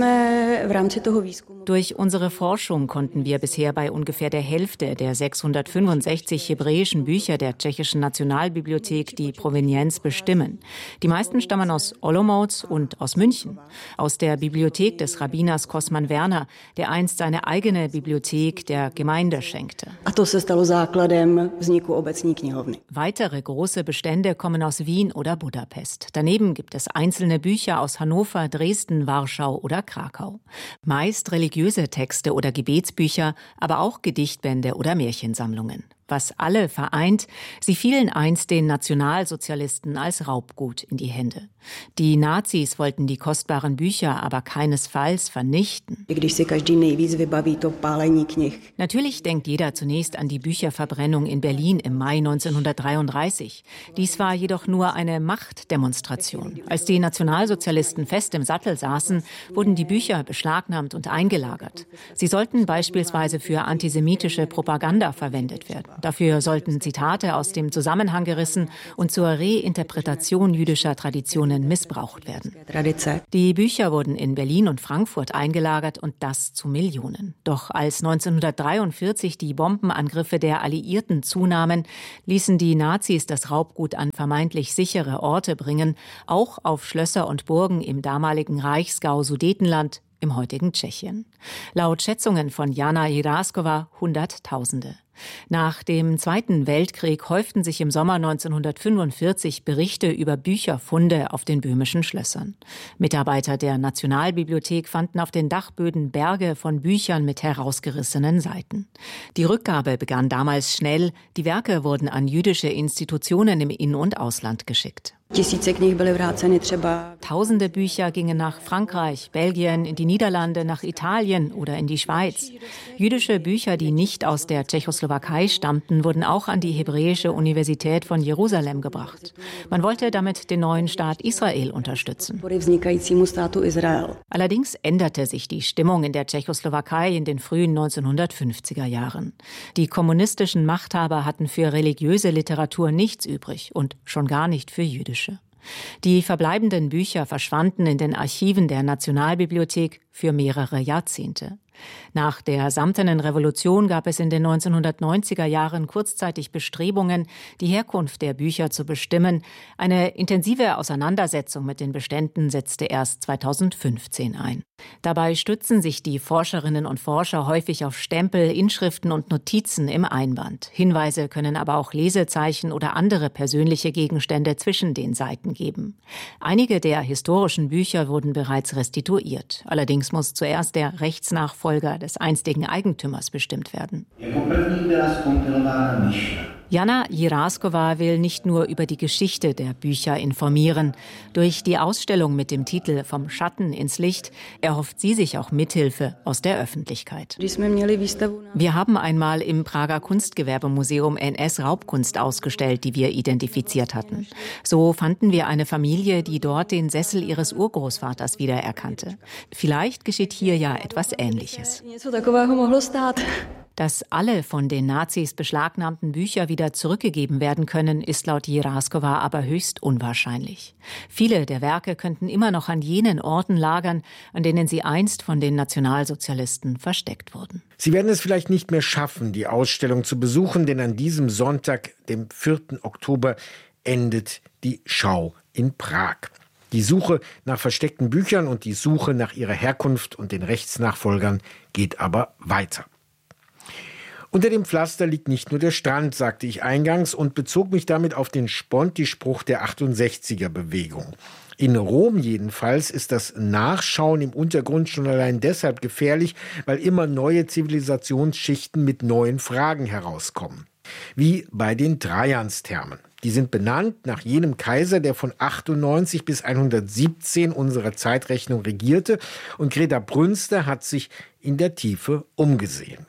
Durch unsere Forschung konnten wir bisher bei ungefähr der Hälfte der sechshundertfünfundsechzig hebräischen Bücher der tschechischen Nationalbibliothek die Provenienz bestimmen. Die meisten stammen aus Olomouc und aus München, aus der Bibliothek des Rabbiners Kosman Werner, der einst seine eigene Bibliothek der Gemeinde schenkte. Weitere große Bestände kommen aus Wien oder Budapest. Daneben gibt es einzelne Bücher aus Hannover, Dresden, Warschau oder Krakau. Meist religiöse Texte oder Gebetsbücher, aber auch Gedichtbände oder Märchensammlungen. Was alle vereint, sie fielen einst den Nationalsozialisten als Raubgut in die Hände. Die Nazis wollten die kostbaren Bücher aber keinesfalls vernichten. Natürlich denkt jeder zunächst an die Bücherverbrennung in Berlin im Mai neunzehnhundertdreiunddreißig. Dies war jedoch nur eine Machtdemonstration. Als die Nationalsozialisten fest im Sattel saßen, wurden die Bücher beschlagnahmt und eingelagert. Sie sollten beispielsweise für antisemitische Propaganda verwendet werden. Dafür sollten Zitate aus dem Zusammenhang gerissen und zur Reinterpretation jüdischer Traditionen missbraucht werden. Die Bücher wurden in Berlin und Frankfurt eingelagert und das zu Millionen. Doch als neunzehnhundertdreiundvierzig die Bombenangriffe der Alliierten zunahmen, ließen die Nazis das Raubgut an vermeintlich sichere Orte bringen, auch auf Schlösser und Burgen im damaligen Reichsgau Sudetenland, im heutigen Tschechien. Laut Schätzungen von Jana Jiraskova Hunderttausende. Nach dem Zweiten Weltkrieg häuften sich im Sommer neunzehnhundertfünfundvierzig Berichte über Bücherfunde auf den böhmischen Schlössern. Mitarbeiter der Nationalbibliothek fanden auf den Dachböden Berge von Büchern mit herausgerissenen Seiten. Die Rückgabe begann damals schnell. Die Werke wurden an jüdische Institutionen im In- und Ausland geschickt. Tausende Bücher gingen nach Frankreich, Belgien, in die Niederlande, nach Italien oder in die Schweiz. Jüdische Bücher, die nicht aus der Tschechoslowakei stammten, wurden auch an die Hebräische Universität von Jerusalem gebracht. Man wollte damit den neuen Staat Israel unterstützen. Allerdings änderte sich die Stimmung in der Tschechoslowakei in den frühen neunzehnhundertfünfziger Jahren. Die kommunistischen Machthaber hatten für religiöse Literatur nichts übrig und schon gar nicht für jüdische. Die verbleibenden Bücher verschwanden in den Archiven der Nationalbibliothek für mehrere Jahrzehnte. Nach der Samtenen Revolution gab es in den neunzehnhundertneunziger Jahren kurzzeitig Bestrebungen, die Herkunft der Bücher zu bestimmen. Eine intensive Auseinandersetzung mit den Beständen setzte erst zweitausendfünfzehn ein. Dabei stützen sich die Forscherinnen und Forscher häufig auf Stempel, Inschriften und Notizen im Einband. Hinweise können aber auch Lesezeichen oder andere persönliche Gegenstände zwischen den Seiten geben. Einige der historischen Bücher wurden bereits restituiert. Allerdings muss zuerst der Rechtsnachfolger des einstigen Eigentümers bestimmt werden. Jana Jiraskova will nicht nur über die Geschichte der Bücher informieren. Durch die Ausstellung mit dem Titel »Vom Schatten ins Licht« erhofft sie sich auch Mithilfe aus der Öffentlichkeit. Wir haben einmal im Prager Kunstgewerbemuseum N S-Raubkunst ausgestellt, die wir identifiziert hatten. So fanden wir eine Familie, die dort den Sessel ihres Urgroßvaters wiedererkannte. Vielleicht geschieht hier ja etwas Ähnliches. Dass alle von den Nazis beschlagnahmten Bücher wieder zurückgegeben werden können, ist laut Jiraskova aber höchst unwahrscheinlich. Viele der Werke könnten immer noch an jenen Orten lagern, an denen sie einst von den Nationalsozialisten versteckt wurden. Sie werden es vielleicht nicht mehr schaffen, die Ausstellung zu besuchen, denn an diesem Sonntag, dem vierten Oktober, endet die Schau in Prag. Die Suche nach versteckten Büchern und die Suche nach ihrer Herkunft und den Rechtsnachfolgern geht aber weiter. Unter dem Pflaster liegt nicht nur der Strand, sagte ich eingangs und bezog mich damit auf den Sponti-Spruch der achtundsechziger-Bewegung. In Rom jedenfalls ist das Nachschauen im Untergrund schon allein deshalb gefährlich, weil immer neue Zivilisationsschichten mit neuen Fragen herauskommen. Wie bei den Trajansthermen. Die sind benannt nach jenem Kaiser, der von achtundneunzig bis hundertsiebzehn unserer Zeitrechnung regierte. Und Greta Brünster hat sich in der Tiefe umgesehen.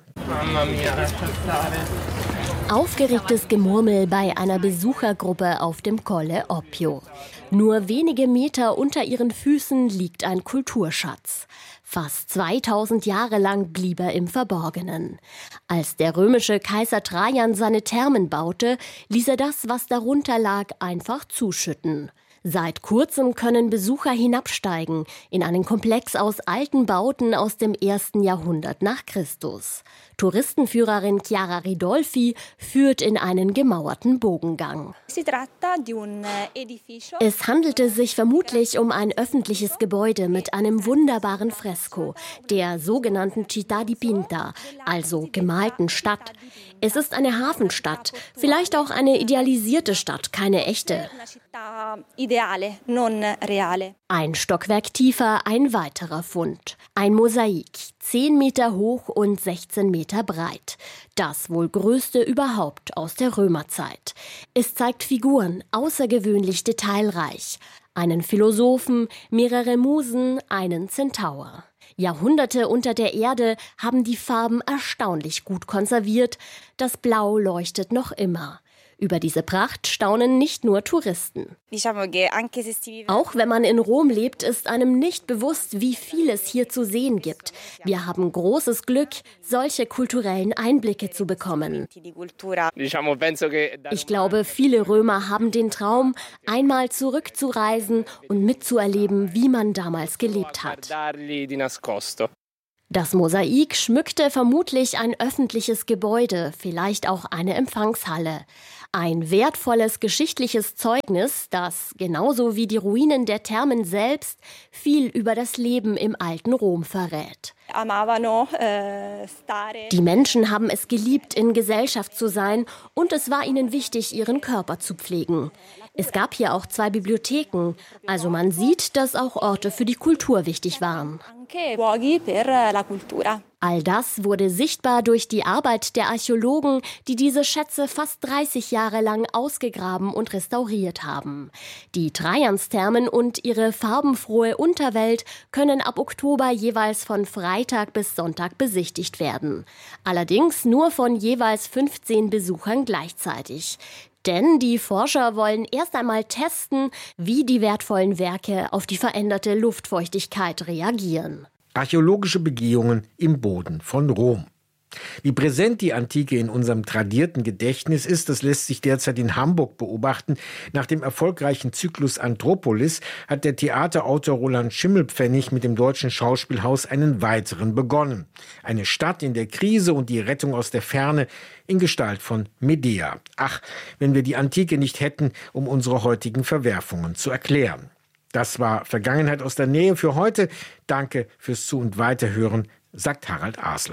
Aufgeregtes Gemurmel bei einer Besuchergruppe auf dem Colle Oppio. Nur wenige Meter unter ihren Füßen liegt ein Kulturschatz. Fast zweitausend Jahre lang blieb er im Verborgenen. Als der römische Kaiser Trajan seine Thermen baute, ließ er das, was darunter lag, einfach zuschütten. Seit kurzem können Besucher hinabsteigen in einen Komplex aus alten Bauten aus dem ersten Jahrhundert nach Christus. Touristenführerin Chiara Ridolfi führt in einen gemauerten Bogengang. Es handelte sich vermutlich um ein öffentliches Gebäude mit einem wunderbaren Fresko, der sogenannten Città dipinta, also gemalten Stadt. Es ist eine Hafenstadt, vielleicht auch eine idealisierte Stadt, keine echte. Ein Stockwerk tiefer ein weiterer Fund. Ein Mosaik, zehn Meter hoch und sechzehn Meter breit. Das wohl größte überhaupt aus der Römerzeit. Es zeigt Figuren, außergewöhnlich detailreich. Einen Philosophen, mehrere Musen, einen Zentaur. Jahrhunderte unter der Erde haben die Farben erstaunlich gut konserviert. Das Blau leuchtet noch immer. Über diese Pracht staunen nicht nur Touristen. Auch wenn man in Rom lebt, ist einem nicht bewusst, wie viel es hier zu sehen gibt. Wir haben großes Glück, solche kulturellen Einblicke zu bekommen. Ich glaube, viele Römer haben den Traum, einmal zurückzureisen und mitzuerleben, wie man damals gelebt hat. Das Mosaik schmückte vermutlich ein öffentliches Gebäude, vielleicht auch eine Empfangshalle. Ein wertvolles geschichtliches Zeugnis, das, genauso wie die Ruinen der Thermen selbst, viel über das Leben im alten Rom verrät. Die Menschen haben es geliebt, in Gesellschaft zu sein, und es war ihnen wichtig, ihren Körper zu pflegen. Es gab hier auch zwei Bibliotheken, also man sieht, dass auch Orte für die Kultur wichtig waren. All das wurde sichtbar durch die Arbeit der Archäologen, die diese Schätze fast dreißig Jahre lang ausgegraben und restauriert haben. Die Trajansthermen und ihre farbenfrohe Unterwelt können ab Oktober jeweils von Freitag bis Sonntag besichtigt werden. Allerdings nur von jeweils fünfzehn Besuchern gleichzeitig. Denn die Forscher wollen erst einmal testen, wie die wertvollen Werke auf die veränderte Luftfeuchtigkeit reagieren. Archäologische Begehungen im Boden von Rom. Wie präsent die Antike in unserem tradierten Gedächtnis ist, das lässt sich derzeit in Hamburg beobachten. Nach dem erfolgreichen Zyklus Anthropolis hat der Theaterautor Roland Schimmelpfennig mit dem Deutschen Schauspielhaus einen weiteren begonnen. Eine Stadt in der Krise und die Rettung aus der Ferne in Gestalt von Medea. Ach, wenn wir die Antike nicht hätten, um unsere heutigen Verwerfungen zu erklären. Das war Vergangenheit aus der Nähe für heute. Danke fürs Zu- und Weiterhören, sagt Harald Asel.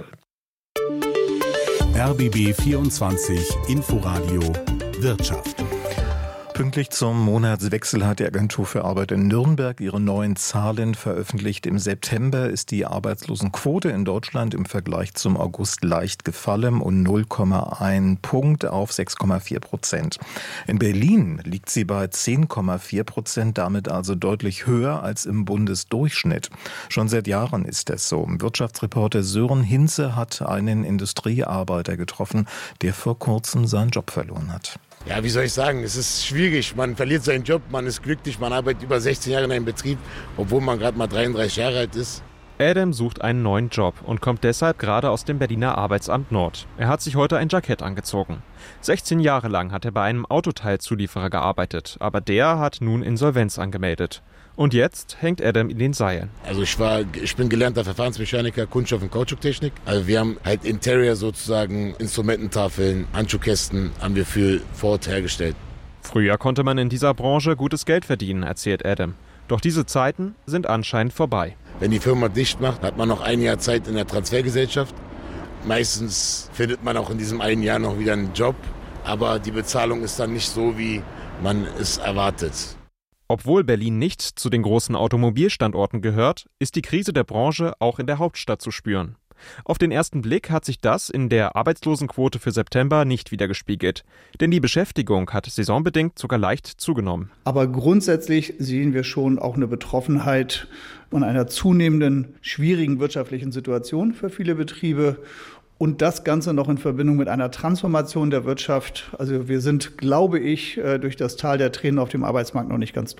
R B B vierundzwanzig Inforadio Wirtschaft. Pünktlich zum Monatswechsel hat die Agentur für Arbeit in Nürnberg ihre neuen Zahlen veröffentlicht. Im September ist die Arbeitslosenquote in Deutschland im Vergleich zum August leicht gefallen um null Komma eins Punkt auf sechs Komma vier Prozent. In Berlin liegt sie bei zehn Komma vier Prozent, damit also deutlich höher als im Bundesdurchschnitt. Schon seit Jahren ist das so. Wirtschaftsreporter Sören Hinze hat einen Industriearbeiter getroffen, der vor kurzem seinen Job verloren hat. Ja, wie soll ich sagen, es ist schwierig. Man verliert seinen Job, man ist glücklich, man arbeitet über sechzehn Jahre in einem Betrieb, obwohl man gerade mal dreiunddreißig Jahre alt ist. Adam sucht einen neuen Job und kommt deshalb gerade aus dem Berliner Arbeitsamt Nord. Er hat sich heute ein Jackett angezogen. sechzehn Jahre lang hat er bei einem Autoteilzulieferer gearbeitet, aber der hat nun Insolvenz angemeldet. Und jetzt hängt Adam in den Seilen. Also ich war, ich bin gelernter Verfahrensmechaniker, Kunststoff- und Kautschuktechnik. Also wir haben halt Interior sozusagen, Instrumententafeln, Handschuhkästen haben wir für Ford hergestellt. Früher konnte man in dieser Branche gutes Geld verdienen, erzählt Adam. Doch diese Zeiten sind anscheinend vorbei. Wenn die Firma dicht macht, hat man noch ein Jahr Zeit in der Transfergesellschaft. Meistens findet man auch in diesem einen Jahr noch wieder einen Job. Aber die Bezahlung ist dann nicht so, wie man es erwartet. Obwohl Berlin nicht zu den großen Automobilstandorten gehört, ist die Krise der Branche auch in der Hauptstadt zu spüren. Auf den ersten Blick hat sich das in der Arbeitslosenquote für September nicht widergespiegelt. Denn die Beschäftigung hat saisonbedingt sogar leicht zugenommen. Aber grundsätzlich sehen wir schon auch eine Betroffenheit von einer zunehmenden, schwierigen wirtschaftlichen Situation für viele Betriebe. Und das Ganze noch in Verbindung mit einer Transformation der Wirtschaft. Also wir sind, glaube ich, durch das Tal der Tränen auf dem Arbeitsmarkt noch nicht ganz durch.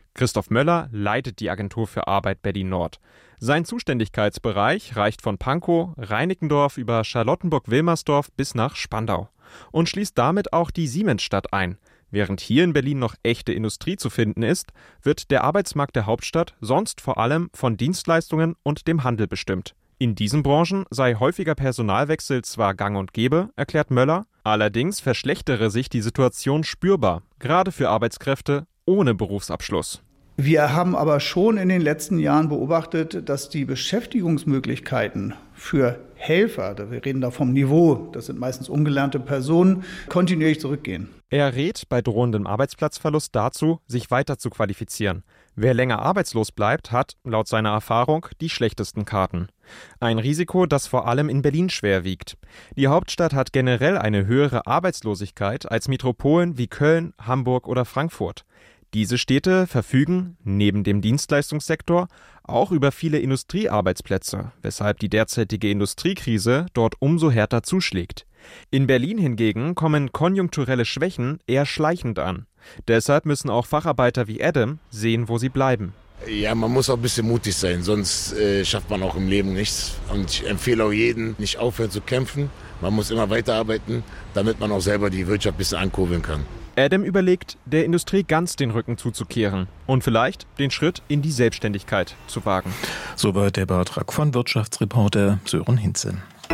Christoph Möller leitet die Agentur für Arbeit Berlin-Nord. Sein Zuständigkeitsbereich reicht von Pankow, Reinickendorf über Charlottenburg-Wilmersdorf bis nach Spandau und schließt damit auch die Siemensstadt ein. Während hier in Berlin noch echte Industrie zu finden ist, wird der Arbeitsmarkt der Hauptstadt sonst vor allem von Dienstleistungen und dem Handel bestimmt. In diesen Branchen sei häufiger Personalwechsel zwar gang und gäbe, erklärt Möller, allerdings verschlechtere sich die Situation spürbar, gerade für Arbeitskräfte ohne Berufsabschluss. Wir haben aber schon in den letzten Jahren beobachtet, dass die Beschäftigungsmöglichkeiten für Helfer, wir reden da vom Niveau, das sind meistens ungelernte Personen, kontinuierlich zurückgehen. Er rät bei drohendem Arbeitsplatzverlust dazu, sich weiter zu qualifizieren. Wer länger arbeitslos bleibt, hat, laut seiner Erfahrung, die schlechtesten Karten. Ein Risiko, das vor allem in Berlin schwer wiegt. Die Hauptstadt hat generell eine höhere Arbeitslosigkeit als Metropolen wie Köln, Hamburg oder Frankfurt. Diese Städte verfügen, neben dem Dienstleistungssektor, auch über viele Industriearbeitsplätze, weshalb die derzeitige Industriekrise dort umso härter zuschlägt. In Berlin hingegen kommen konjunkturelle Schwächen eher schleichend an. Deshalb müssen auch Facharbeiter wie Adam sehen, wo sie bleiben. Ja, man muss auch ein bisschen mutig sein, sonst äh, schafft man auch im Leben nichts. Und ich empfehle auch jedem, nicht aufhören zu kämpfen. Man muss immer weiterarbeiten, damit man auch selber die Wirtschaft ein bisschen ankurbeln kann. Adam überlegt, der Industrie ganz den Rücken zuzukehren und vielleicht den Schritt in die Selbstständigkeit zu wagen. Soweit der Beitrag von Wirtschaftsreporter Sören Hinze.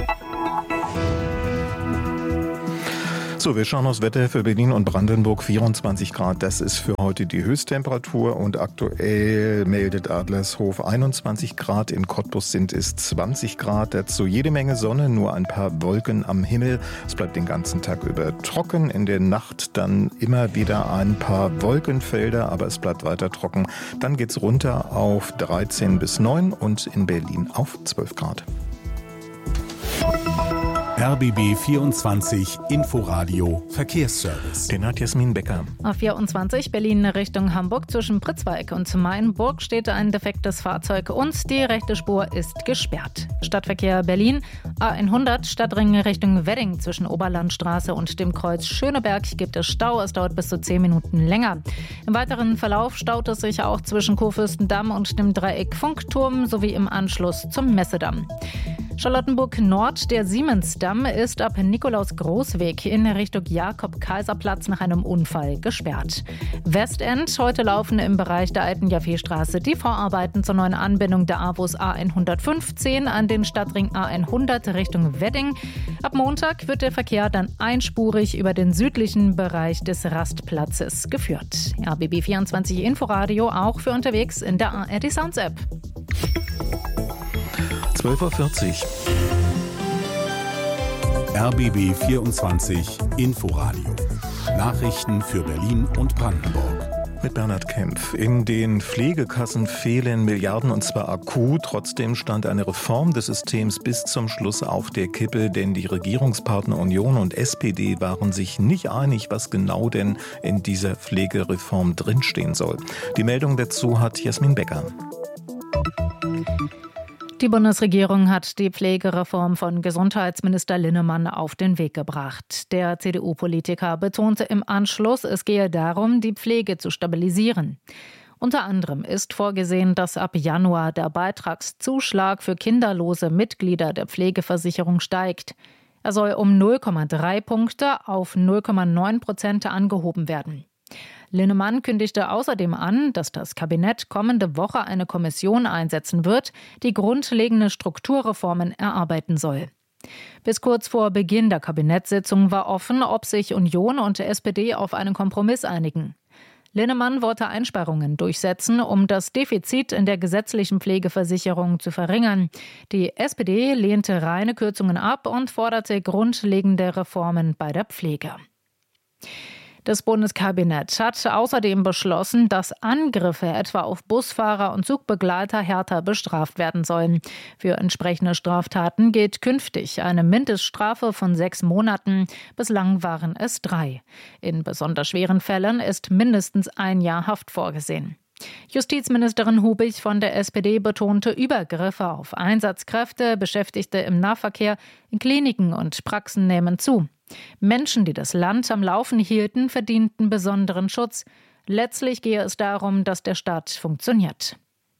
So, wir schauen aufs Wetter für Berlin und Brandenburg. vierundzwanzig Grad, das ist für heute die Höchsttemperatur. Und aktuell meldet Adlershof einundzwanzig Grad. In Cottbus sind es zwanzig Grad. Dazu jede Menge Sonne, nur ein paar Wolken am Himmel. Es bleibt den ganzen Tag über trocken. In der Nacht dann immer wieder ein paar Wolkenfelder, aber es bleibt weiter trocken. Dann geht's runter auf dreizehn bis neun und in Berlin auf zwölf Grad. R B B vierundzwanzig Inforadio Verkehrsservice. Den hat Jasmin Becker. Auf vierundzwanzig Berlin Richtung Hamburg zwischen Pritzwalk und Mainburg steht ein defektes Fahrzeug und die rechte Spur ist gesperrt. Stadtverkehr Berlin, A hundert Stadtring Richtung Wedding zwischen Oberlandstraße und dem Kreuz Schöneberg gibt es Stau. Es dauert bis zu zehn Minuten länger. Im weiteren Verlauf staut es sich auch zwischen Kurfürstendamm und dem Dreieck Funkturm sowie im Anschluss zum Messedamm. Charlottenburg Nord, der Siemensdamm ist ab Nikolaus-Großweg in Richtung Jakob-Kaiser-Platz nach einem Unfall gesperrt. Westend, heute laufen im Bereich der alten Jaffe-Straße die Vorarbeiten zur neuen Anbindung der AWUS A hundertfünfzehn an den Stadtring A hundert Richtung Wedding. Ab Montag wird der Verkehr dann einspurig über den südlichen Bereich des Rastplatzes geführt. R B B vierundzwanzig Inforadio auch für unterwegs in der A R D Sounds App. zwölf Uhr vierzig. R B B vierundzwanzig Inforadio. Nachrichten für Berlin und Brandenburg. Mit Bernhard Kempf. In den Pflegekassen fehlen Milliarden und zwar akut. Trotzdem stand eine Reform des Systems bis zum Schluss auf der Kippe, denn die Regierungspartner Union und S P D waren sich nicht einig, was genau denn in dieser Pflegereform drinstehen soll. Die Meldung dazu hat Jasmin Becker. Die Bundesregierung hat die Pflegereform von Gesundheitsminister Linnemann auf den Weg gebracht. Der C D U-Politiker betonte im Anschluss, es gehe darum, die Pflege zu stabilisieren. Unter anderem ist vorgesehen, dass ab Januar der Beitragszuschlag für kinderlose Mitglieder der Pflegeversicherung steigt. Er soll um null Komma drei Punkte auf null Komma neun Prozent angehoben werden. Linnemann kündigte außerdem an, dass das Kabinett kommende Woche eine Kommission einsetzen wird, die grundlegende Strukturreformen erarbeiten soll. Bis kurz vor Beginn der Kabinettssitzung war offen, ob sich Union und S P D auf einen Kompromiss einigen. Linnemann wollte Einsparungen durchsetzen, um das Defizit in der gesetzlichen Pflegeversicherung zu verringern. Die S P D lehnte reine Kürzungen ab und forderte grundlegende Reformen bei der Pflege. Das Bundeskabinett hat außerdem beschlossen, dass Angriffe etwa auf Busfahrer und Zugbegleiter härter bestraft werden sollen. Für entsprechende Straftaten gilt künftig eine Mindeststrafe von sechs Monaten. Bislang waren es drei. In besonders schweren Fällen ist mindestens ein Jahr Haft vorgesehen. Justizministerin Hubig von der S P D betonte, Übergriffe auf Einsatzkräfte, Beschäftigte im Nahverkehr, in Kliniken und Praxen nehmen zu. Menschen, die das Land am Laufen hielten, verdienten besonderen Schutz. Letztlich gehe es darum, dass der Staat funktioniert.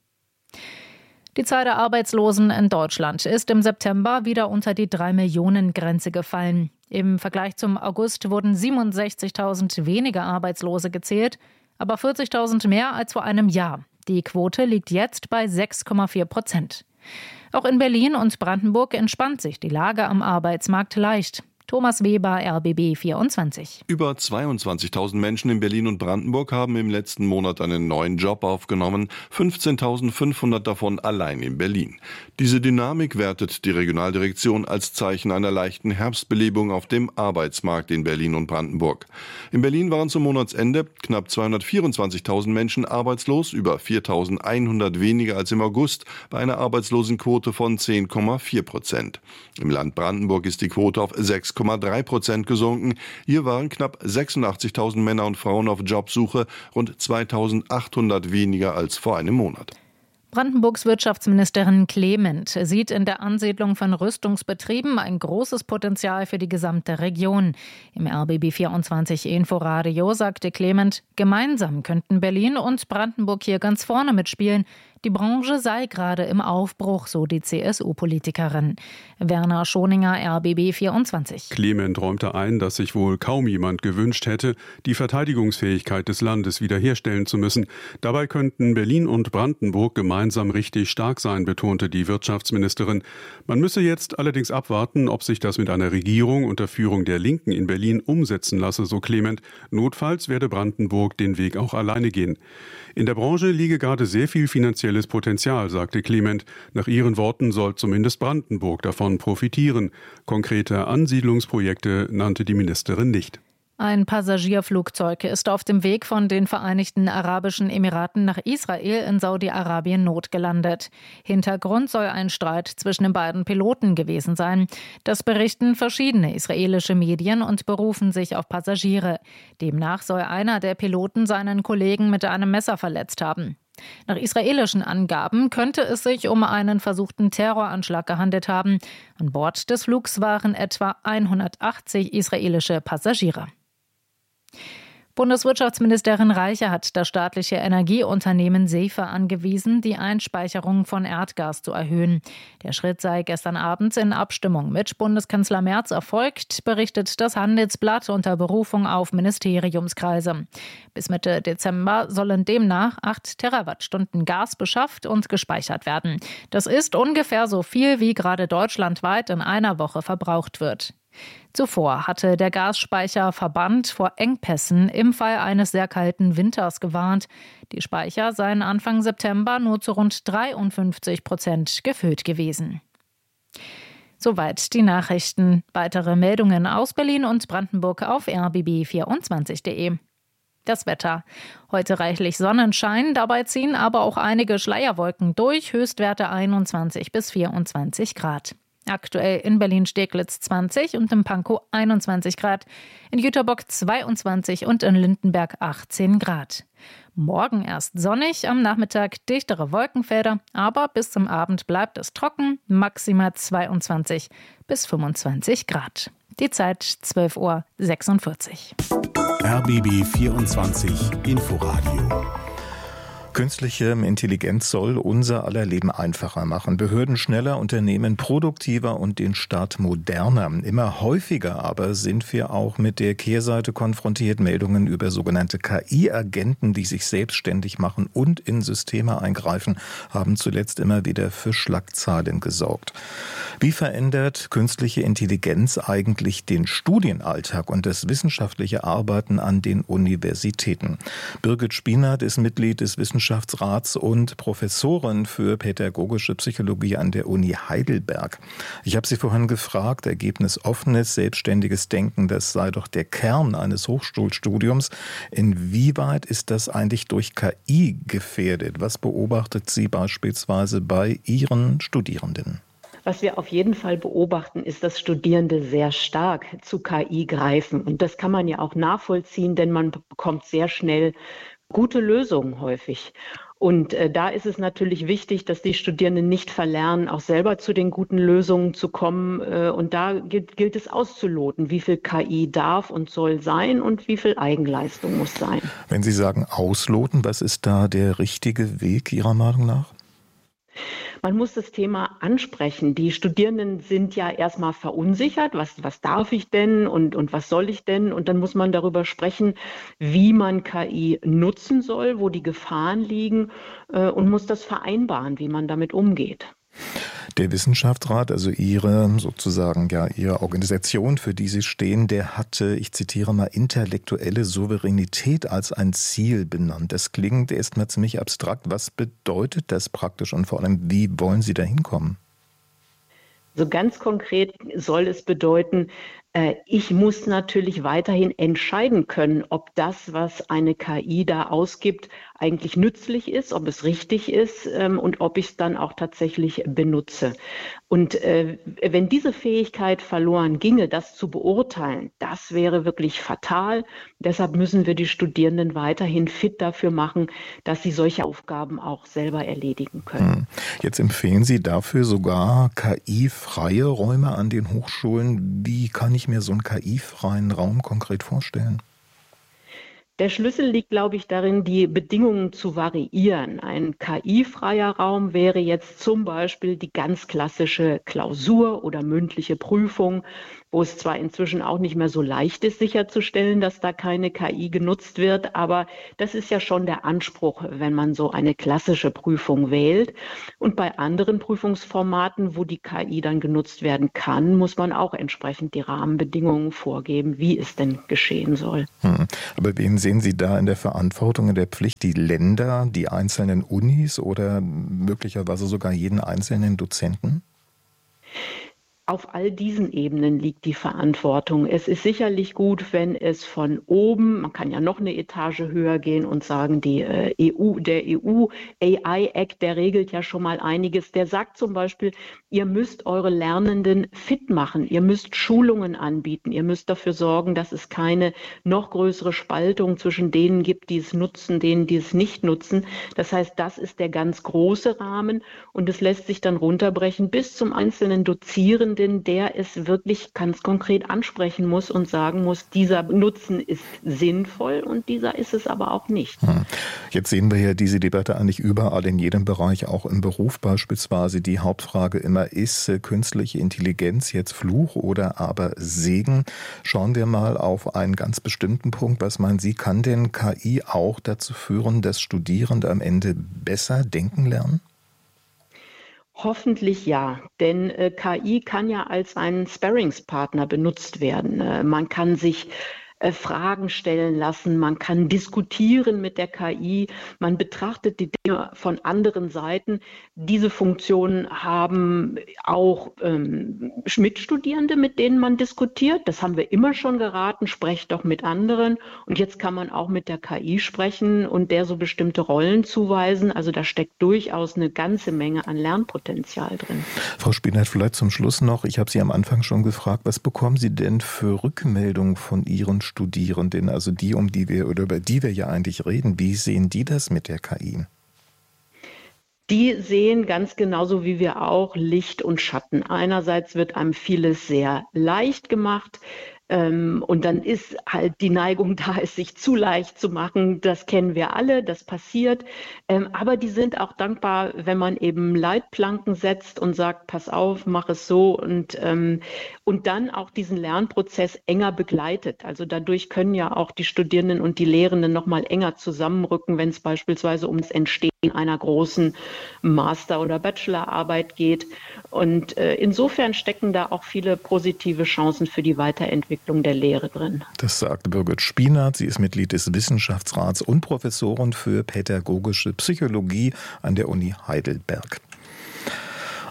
Die Zahl der Arbeitslosen in Deutschland ist im September wieder unter die drei Millionen Grenze gefallen. Im Vergleich zum August wurden siebenundsechzigtausend weniger Arbeitslose gezählt, aber vierzigtausend mehr als vor einem Jahr. Die Quote liegt jetzt bei sechs Komma vier Prozent. Auch in Berlin und Brandenburg entspannt sich die Lage am Arbeitsmarkt leicht. Thomas Weber, R B B vierundzwanzig. Über zweiundzwanzigtausend Menschen in Berlin und Brandenburg haben im letzten Monat einen neuen Job aufgenommen, fünfzehntausendfünfhundert davon allein in Berlin. Diese Dynamik wertet die Regionaldirektion als Zeichen einer leichten Herbstbelebung auf dem Arbeitsmarkt in Berlin und Brandenburg. In Berlin waren zum Monatsende knapp zweihundertvierundzwanzigtausend Menschen arbeitslos, über viertausendeinhundert weniger als im August, bei einer Arbeitslosenquote von zehn Komma vier Prozent. Im Land Brandenburg ist die Quote auf sechs Komma drei Prozent gesunken. Hier waren knapp sechsundachtzigtausend Männer und Frauen auf Jobsuche, rund zweitausendachthundert weniger als vor einem Monat. Brandenburgs Wirtschaftsministerin Clement sieht in der Ansiedlung von Rüstungsbetrieben ein großes Potenzial für die gesamte Region. Im R B B vierundzwanzig Inforadio sagte Clement, gemeinsam könnten Berlin und Brandenburg hier ganz vorne mitspielen. Die Branche sei gerade im Aufbruch, so die C S U-Politikerin. Werner Schoninger, R B B vierundzwanzig. Clement räumte ein, dass sich wohl kaum jemand gewünscht hätte, die Verteidigungsfähigkeit des Landes wiederherstellen zu müssen. Dabei könnten Berlin und Brandenburg gemeinsam richtig stark sein, betonte die Wirtschaftsministerin. Man müsse jetzt allerdings abwarten, ob sich das mit einer Regierung unter Führung der Linken in Berlin umsetzen lasse, so Clement. Notfalls werde Brandenburg den Weg auch alleine gehen. In der Branche liege gerade sehr viel finanzielles Potenzial, sagte Clement. Nach ihren Worten soll zumindest Brandenburg davon profitieren. Konkrete Ansiedlungsprojekte nannte die Ministerin nicht. Ein Passagierflugzeug ist auf dem Weg von den Vereinigten Arabischen Emiraten nach Israel in Saudi-Arabien notgelandet. Hintergrund soll ein Streit zwischen den beiden Piloten gewesen sein. Das berichten verschiedene israelische Medien und berufen sich auf Passagiere. Demnach soll einer der Piloten seinen Kollegen mit einem Messer verletzt haben. Nach israelischen Angaben könnte es sich um einen versuchten Terroranschlag gehandelt haben. An Bord des Flugs waren etwa hundertachtzig israelische Passagiere. Bundeswirtschaftsministerin Reiche hat das staatliche Energieunternehmen SEFE angewiesen, die Einspeicherung von Erdgas zu erhöhen. Der Schritt sei gestern Abend in Abstimmung mit Bundeskanzler Merz erfolgt, berichtet das Handelsblatt unter Berufung auf Ministeriumskreise. Bis Mitte Dezember sollen demnach acht Terawattstunden Gas beschafft und gespeichert werden. Das ist ungefähr so viel, wie gerade deutschlandweit in einer Woche verbraucht wird. Zuvor hatte der Gasspeicherverband vor Engpässen im Fall eines sehr kalten Winters gewarnt. Die Speicher seien Anfang September nur zu rund dreiundfünfzig Prozent gefüllt gewesen. Soweit die Nachrichten. Weitere Meldungen aus Berlin und Brandenburg auf r b b vierundzwanzig punkt de. Das Wetter. Heute reichlich Sonnenschein, dabei ziehen aber auch einige Schleierwolken durch, Höchstwerte einundzwanzig bis vierundzwanzig Grad. Aktuell in Berlin-Steglitz zwanzig und in Pankow einundzwanzig Grad, in Jüterbock zweiundzwanzig und in Lindenberg achtzehn Grad. Morgen erst sonnig, am Nachmittag dichtere Wolkenfelder, aber bis zum Abend bleibt es trocken, maximal zweiundzwanzig bis fünfundzwanzig Grad. Die Zeit zwölf Uhr sechsundvierzig. R B B vierundzwanzig Inforadio. Künstliche Intelligenz soll unser aller Leben einfacher machen, Behörden schneller, Unternehmen produktiver und den Staat moderner. Immer häufiger aber sind wir auch mit der Kehrseite konfrontiert, Meldungen über sogenannte K I-Agenten, die sich selbstständig machen und in Systeme eingreifen, haben zuletzt immer wieder für Schlagzeilen gesorgt. Wie verändert künstliche Intelligenz eigentlich den Studienalltag und das wissenschaftliche Arbeiten an den Universitäten? Birgit Spienert ist Mitglied des Wissenschaftsrats und Professorin für pädagogische Psychologie an der Uni Heidelberg. Ich habe sie vorhin gefragt, Ergebnis offenes, selbstständiges Denken, das sei doch der Kern eines Hochschulstudiums. Inwieweit ist das eigentlich durch K I gefährdet? Was beobachtet sie beispielsweise bei Ihren Studierenden? Was wir auf jeden Fall beobachten, ist, dass Studierende sehr stark zu K I greifen. Und das kann man ja auch nachvollziehen, denn man bekommt sehr schnell gute Lösungen häufig. Und äh, da ist es natürlich wichtig, dass die Studierenden nicht verlernen, auch selber zu den guten Lösungen zu kommen. Äh, und da gilt, gilt es auszuloten, wie viel K I darf und soll sein und wie viel Eigenleistung muss sein. Wenn Sie sagen ausloten, was ist da der richtige Weg Ihrer Meinung nach? Man muss das Thema ansprechen. Die Studierenden sind ja erstmal verunsichert. Was, was darf ich denn und, und was soll ich denn? Und dann muss man darüber sprechen, wie man K I nutzen soll, wo die Gefahren liegen äh, und muss das vereinbaren, wie man damit umgeht. Der Wissenschaftsrat, also Ihre sozusagen ja Ihre Organisation, für die Sie stehen, der hatte, ich zitiere mal, intellektuelle Souveränität als ein Ziel benannt. Das klingt erstmal ziemlich abstrakt. Was bedeutet das praktisch und vor allem, wie wollen Sie da hinkommen? So ganz konkret soll es bedeuten, ich muss natürlich weiterhin entscheiden können, ob das, was eine K I da ausgibt, eigentlich nützlich ist, ob es richtig ist ähm, und ob ich es dann auch tatsächlich benutze. Und äh, wenn diese Fähigkeit verloren ginge, das zu beurteilen, das wäre wirklich fatal. Deshalb müssen wir die Studierenden weiterhin fit dafür machen, dass sie solche Aufgaben auch selber erledigen können. Jetzt empfehlen Sie dafür sogar K I-freie Räume an den Hochschulen. Wie kann ich mir so einen K I-freien Raum konkret vorstellen? Der Schlüssel liegt, glaube ich, darin, die Bedingungen zu variieren. Ein K I-freier Raum wäre jetzt zum Beispiel die ganz klassische Klausur oder mündliche Prüfung, wo es zwar inzwischen auch nicht mehr so leicht ist, sicherzustellen, dass da keine K I genutzt wird, aber das ist ja schon der Anspruch, wenn man so eine klassische Prüfung wählt. Und bei anderen Prüfungsformaten, wo die K I dann genutzt werden kann, muss man auch entsprechend die Rahmenbedingungen vorgeben, wie es denn geschehen soll. Hm. Aber wen sehen Sie da in der Verantwortung, in der Pflicht? Die Länder, die einzelnen Unis oder möglicherweise sogar jeden einzelnen Dozenten? Auf all diesen Ebenen liegt die Verantwortung. Es ist sicherlich gut, wenn es von oben, man kann ja noch eine Etage höher gehen und sagen, die äh, E U, der E U A I-Act, der regelt ja schon mal einiges. Der sagt zum Beispiel, ihr müsst eure Lernenden fit machen, ihr müsst Schulungen anbieten, ihr müsst dafür sorgen, dass es keine noch größere Spaltung zwischen denen gibt, die es nutzen, denen, die es nicht nutzen. Das heißt, das ist der ganz große Rahmen und es lässt sich dann runterbrechen bis zum einzelnen Dozierenden, der es wirklich ganz konkret ansprechen muss und sagen muss, dieser Nutzen ist sinnvoll und dieser ist es aber auch nicht. Jetzt sehen wir ja diese Debatte eigentlich überall in jedem Bereich, auch im Beruf beispielsweise. Die Hauptfrage immer, ist künstliche Intelligenz jetzt Fluch oder aber Segen? Schauen wir mal auf einen ganz bestimmten Punkt. Was meinen Sie, kann denn K I auch dazu führen, dass Studierende am Ende besser denken lernen? Hoffentlich ja, denn äh, K I kann ja als ein Sparringspartner benutzt werden. Äh, man kann sich äh, Fragen stellen lassen, man kann diskutieren mit der K I, man betrachtet die Dinge von anderen Seiten. Diese Funktionen haben auch ähm, Mitstudierende, mit denen man diskutiert. Das haben wir immer schon geraten, sprecht doch mit anderen. Und jetzt kann man auch mit der K I sprechen und der so bestimmte Rollen zuweisen. Also da steckt durchaus eine ganze Menge an Lernpotenzial drin. Frau Spinert, vielleicht zum Schluss noch. Ich habe Sie am Anfang schon gefragt, was bekommen Sie denn für Rückmeldungen von Ihren Studierenden, also die, um die wir oder über die wir ja eigentlich reden? Wie sehen die das mit der K I? Die sehen ganz genauso wie wir auch Licht und Schatten. Einerseits wird einem vieles sehr leicht gemacht. Ähm, und dann ist halt die Neigung da, es sich zu leicht zu machen. Das kennen wir alle, das passiert. Ähm, aber die sind auch dankbar, wenn man eben Leitplanken setzt und sagt, pass auf, mach es so und, ähm, und dann auch diesen Lernprozess enger begleitet. Also dadurch können ja auch die Studierenden und die Lehrenden noch mal enger zusammenrücken, wenn es beispielsweise um das Entstehen einer großen Master- oder Bachelorarbeit geht. Und äh, insofern stecken da auch viele positive Chancen für die Weiterentwicklung der Lehre drin. Das sagt Birgit Spinert. Sie ist Mitglied des Wissenschaftsrats und Professorin für pädagogische Psychologie an der Uni Heidelberg.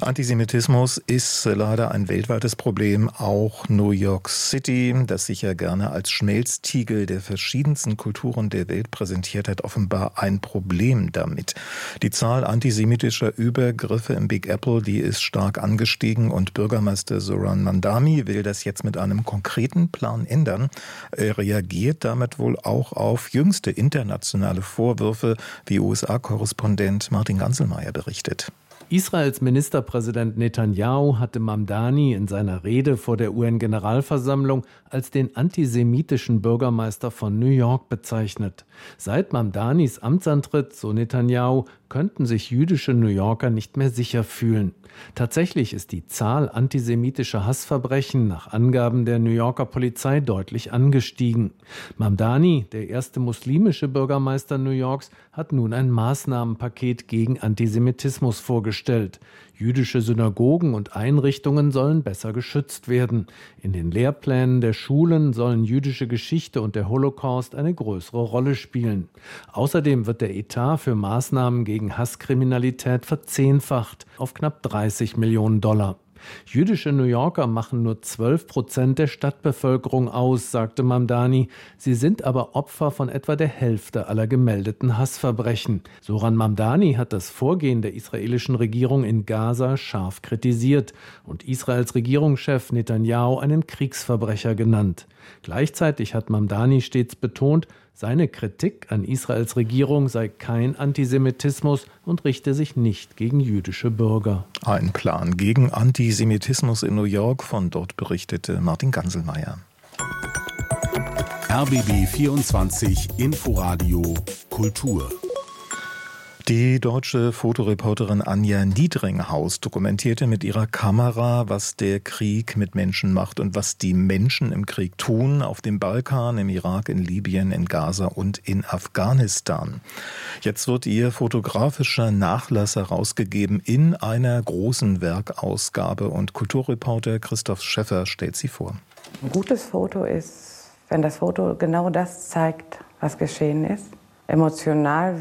Antisemitismus ist leider ein weltweites Problem. Auch New York City, das sich ja gerne als Schmelztiegel der verschiedensten Kulturen der Welt präsentiert hat, offenbar ein Problem damit. Die Zahl antisemitischer Übergriffe im Big Apple, die ist stark angestiegen und Bürgermeister Zoran Mamdani will das jetzt mit einem konkreten Plan ändern. Er reagiert damit wohl auch auf jüngste internationale Vorwürfe, wie U S A-Korrespondent Martin Ganselmeier berichtet. Israels Ministerpräsident Netanyahu hatte Mamdani in seiner Rede vor der U N-Generalversammlung als den antisemitischen Bürgermeister von New York bezeichnet. Seit Mamdanis Amtsantritt, so Netanyahu, könnten sich jüdische New Yorker nicht mehr sicher fühlen. Tatsächlich ist die Zahl antisemitischer Hassverbrechen nach Angaben der New Yorker Polizei deutlich angestiegen. Mamdani, der erste muslimische Bürgermeister New Yorks, hat nun ein Maßnahmenpaket gegen Antisemitismus vorgestellt. Jüdische Synagogen und Einrichtungen sollen besser geschützt werden. In den Lehrplänen der Schulen sollen jüdische Geschichte und der Holocaust eine größere Rolle spielen. Außerdem wird der Etat für Maßnahmen gegen Hasskriminalität verzehnfacht auf knapp dreißig Millionen Dollar. Jüdische New Yorker machen nur zwölf Prozent der Stadtbevölkerung aus, sagte Mamdani. Sie sind aber Opfer von etwa der Hälfte aller gemeldeten Hassverbrechen. Zoran Mamdani hat das Vorgehen der israelischen Regierung in Gaza scharf kritisiert und Israels Regierungschef Netanyahu einen Kriegsverbrecher genannt. Gleichzeitig hat Mamdani stets betont, seine Kritik an Israels Regierung sei kein Antisemitismus und richte sich nicht gegen jüdische Bürger. Ein Plan gegen Antisemitismus in New York, von dort berichtete Martin Ganselmeier. R B B vierundzwanzig Inforadio Kultur. Die deutsche Fotoreporterin Anja Niedringhaus dokumentierte mit ihrer Kamera, was der Krieg mit Menschen macht und was die Menschen im Krieg tun, auf dem Balkan, im Irak, in Libyen, in Gaza und in Afghanistan. Jetzt wird ihr fotografischer Nachlass herausgegeben in einer großen Werkausgabe und Kulturreporter Christoph Schäffer stellt sie vor. Ein gutes Foto ist, wenn das Foto genau das zeigt, was geschehen ist, emotional